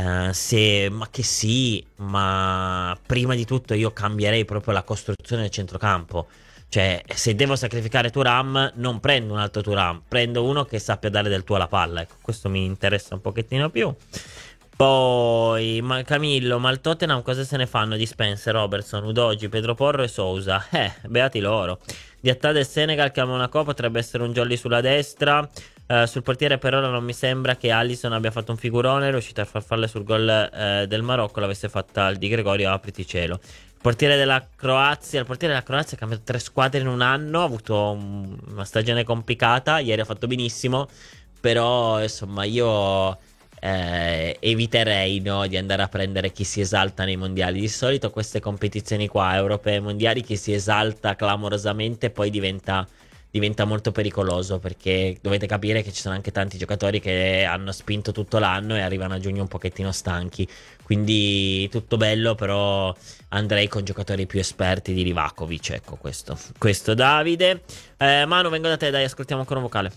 prima di tutto io cambierei proprio la costruzione del centrocampo. Cioè, se devo sacrificare Thuram, non prendo un altro Thuram, prendo uno che sappia dare del tuo alla palla. Ecco, questo mi interessa un pochettino più. Poi, Camillo, ma il Tottenham cosa se ne fanno di Spencer, Robertson, Udogi, Pedro Porro e Sousa? Beati loro. Diatta del Senegal che ha Monaco potrebbe essere un jolly sulla destra. Sul portiere per ora non mi sembra che Alisson abbia fatto un figurone, è riuscito a farfalle sul gol del Marocco, l'avesse fatta il Di Gregorio, apriti cielo. Il portiere della Croazia ha cambiato 3 squadre in un anno, ha avuto una stagione complicata, ieri ha fatto benissimo, però insomma io eviterei, no, di andare a prendere chi si esalta nei mondiali. Di solito queste competizioni qua, europee e mondiali, chi si esalta clamorosamente poi diventa molto pericoloso, perché dovete capire che ci sono anche tanti giocatori che hanno spinto tutto l'anno e arrivano a giugno un pochettino stanchi, quindi tutto bello, però andrei con giocatori più esperti di Livakovic, ecco, questo Davide. Manu, vengo da te, dai, ascoltiamo ancora un vocale.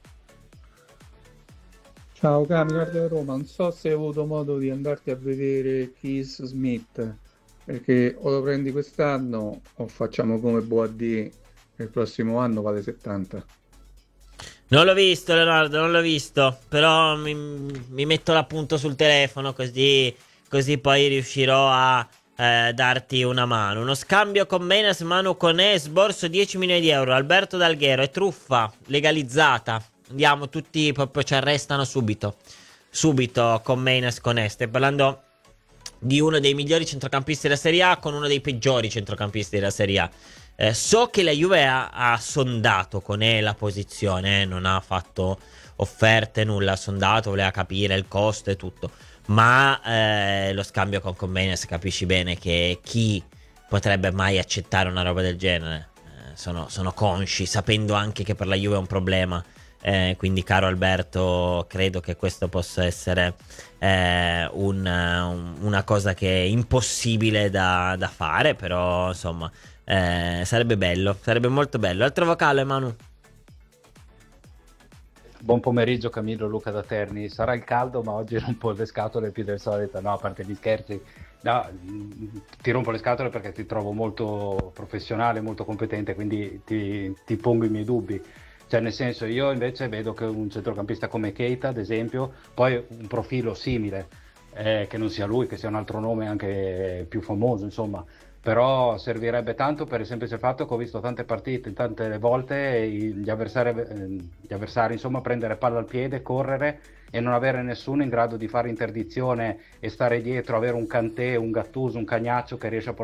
Ciao Cami, guarda da Roma, non so se hai avuto modo di andarti a vedere Keith Smith, perché o lo prendi quest'anno o facciamo come Boadì, il prossimo anno vale 70. Non l'ho visto, Leonardo, non l'ho visto, però mi metto l'appunto sul telefono così poi riuscirò a darti una mano. Uno scambio con Menes, Manu Koné, sborso 10 milioni di euro. Alberto D'Alghero, è truffa legalizzata. Andiamo tutti, proprio ci arrestano subito con Menes, Koné. Stai parlando di uno dei migliori centrocampisti della Serie A con uno dei peggiori centrocampisti della Serie A. So che la Juve ha sondato Koné la posizione, non ha fatto offerte, nulla, ha sondato, voleva capire il costo e tutto, ma lo scambio con Menes, capisci bene che chi potrebbe mai accettare una roba del genere? Sono consci, sapendo anche che per la Juve è un problema. Quindi caro Alberto, credo che questo possa essere una cosa che è impossibile da fare, però insomma sarebbe bello, sarebbe molto bello. Altro vocale, Manu? Buon pomeriggio Camillo, Luca da Terni. Sarà il caldo, ma oggi rompo le scatole più del solito. No, a parte gli scherzi, no, ti rompo le scatole perché ti trovo molto professionale, molto competente, quindi ti pongo i miei dubbi. Cioè, nel senso, io invece vedo che un centrocampista come Keita, ad esempio, poi un profilo simile, che non sia lui, che sia un altro nome anche più famoso, insomma. Però servirebbe tanto per il semplice fatto che ho visto tante partite, tante volte gli avversari insomma prendere palla al piede, correre e non avere nessuno in grado di fare interdizione e stare dietro, avere un Kanté, un Gattuso, un Cagnaccio che riesce a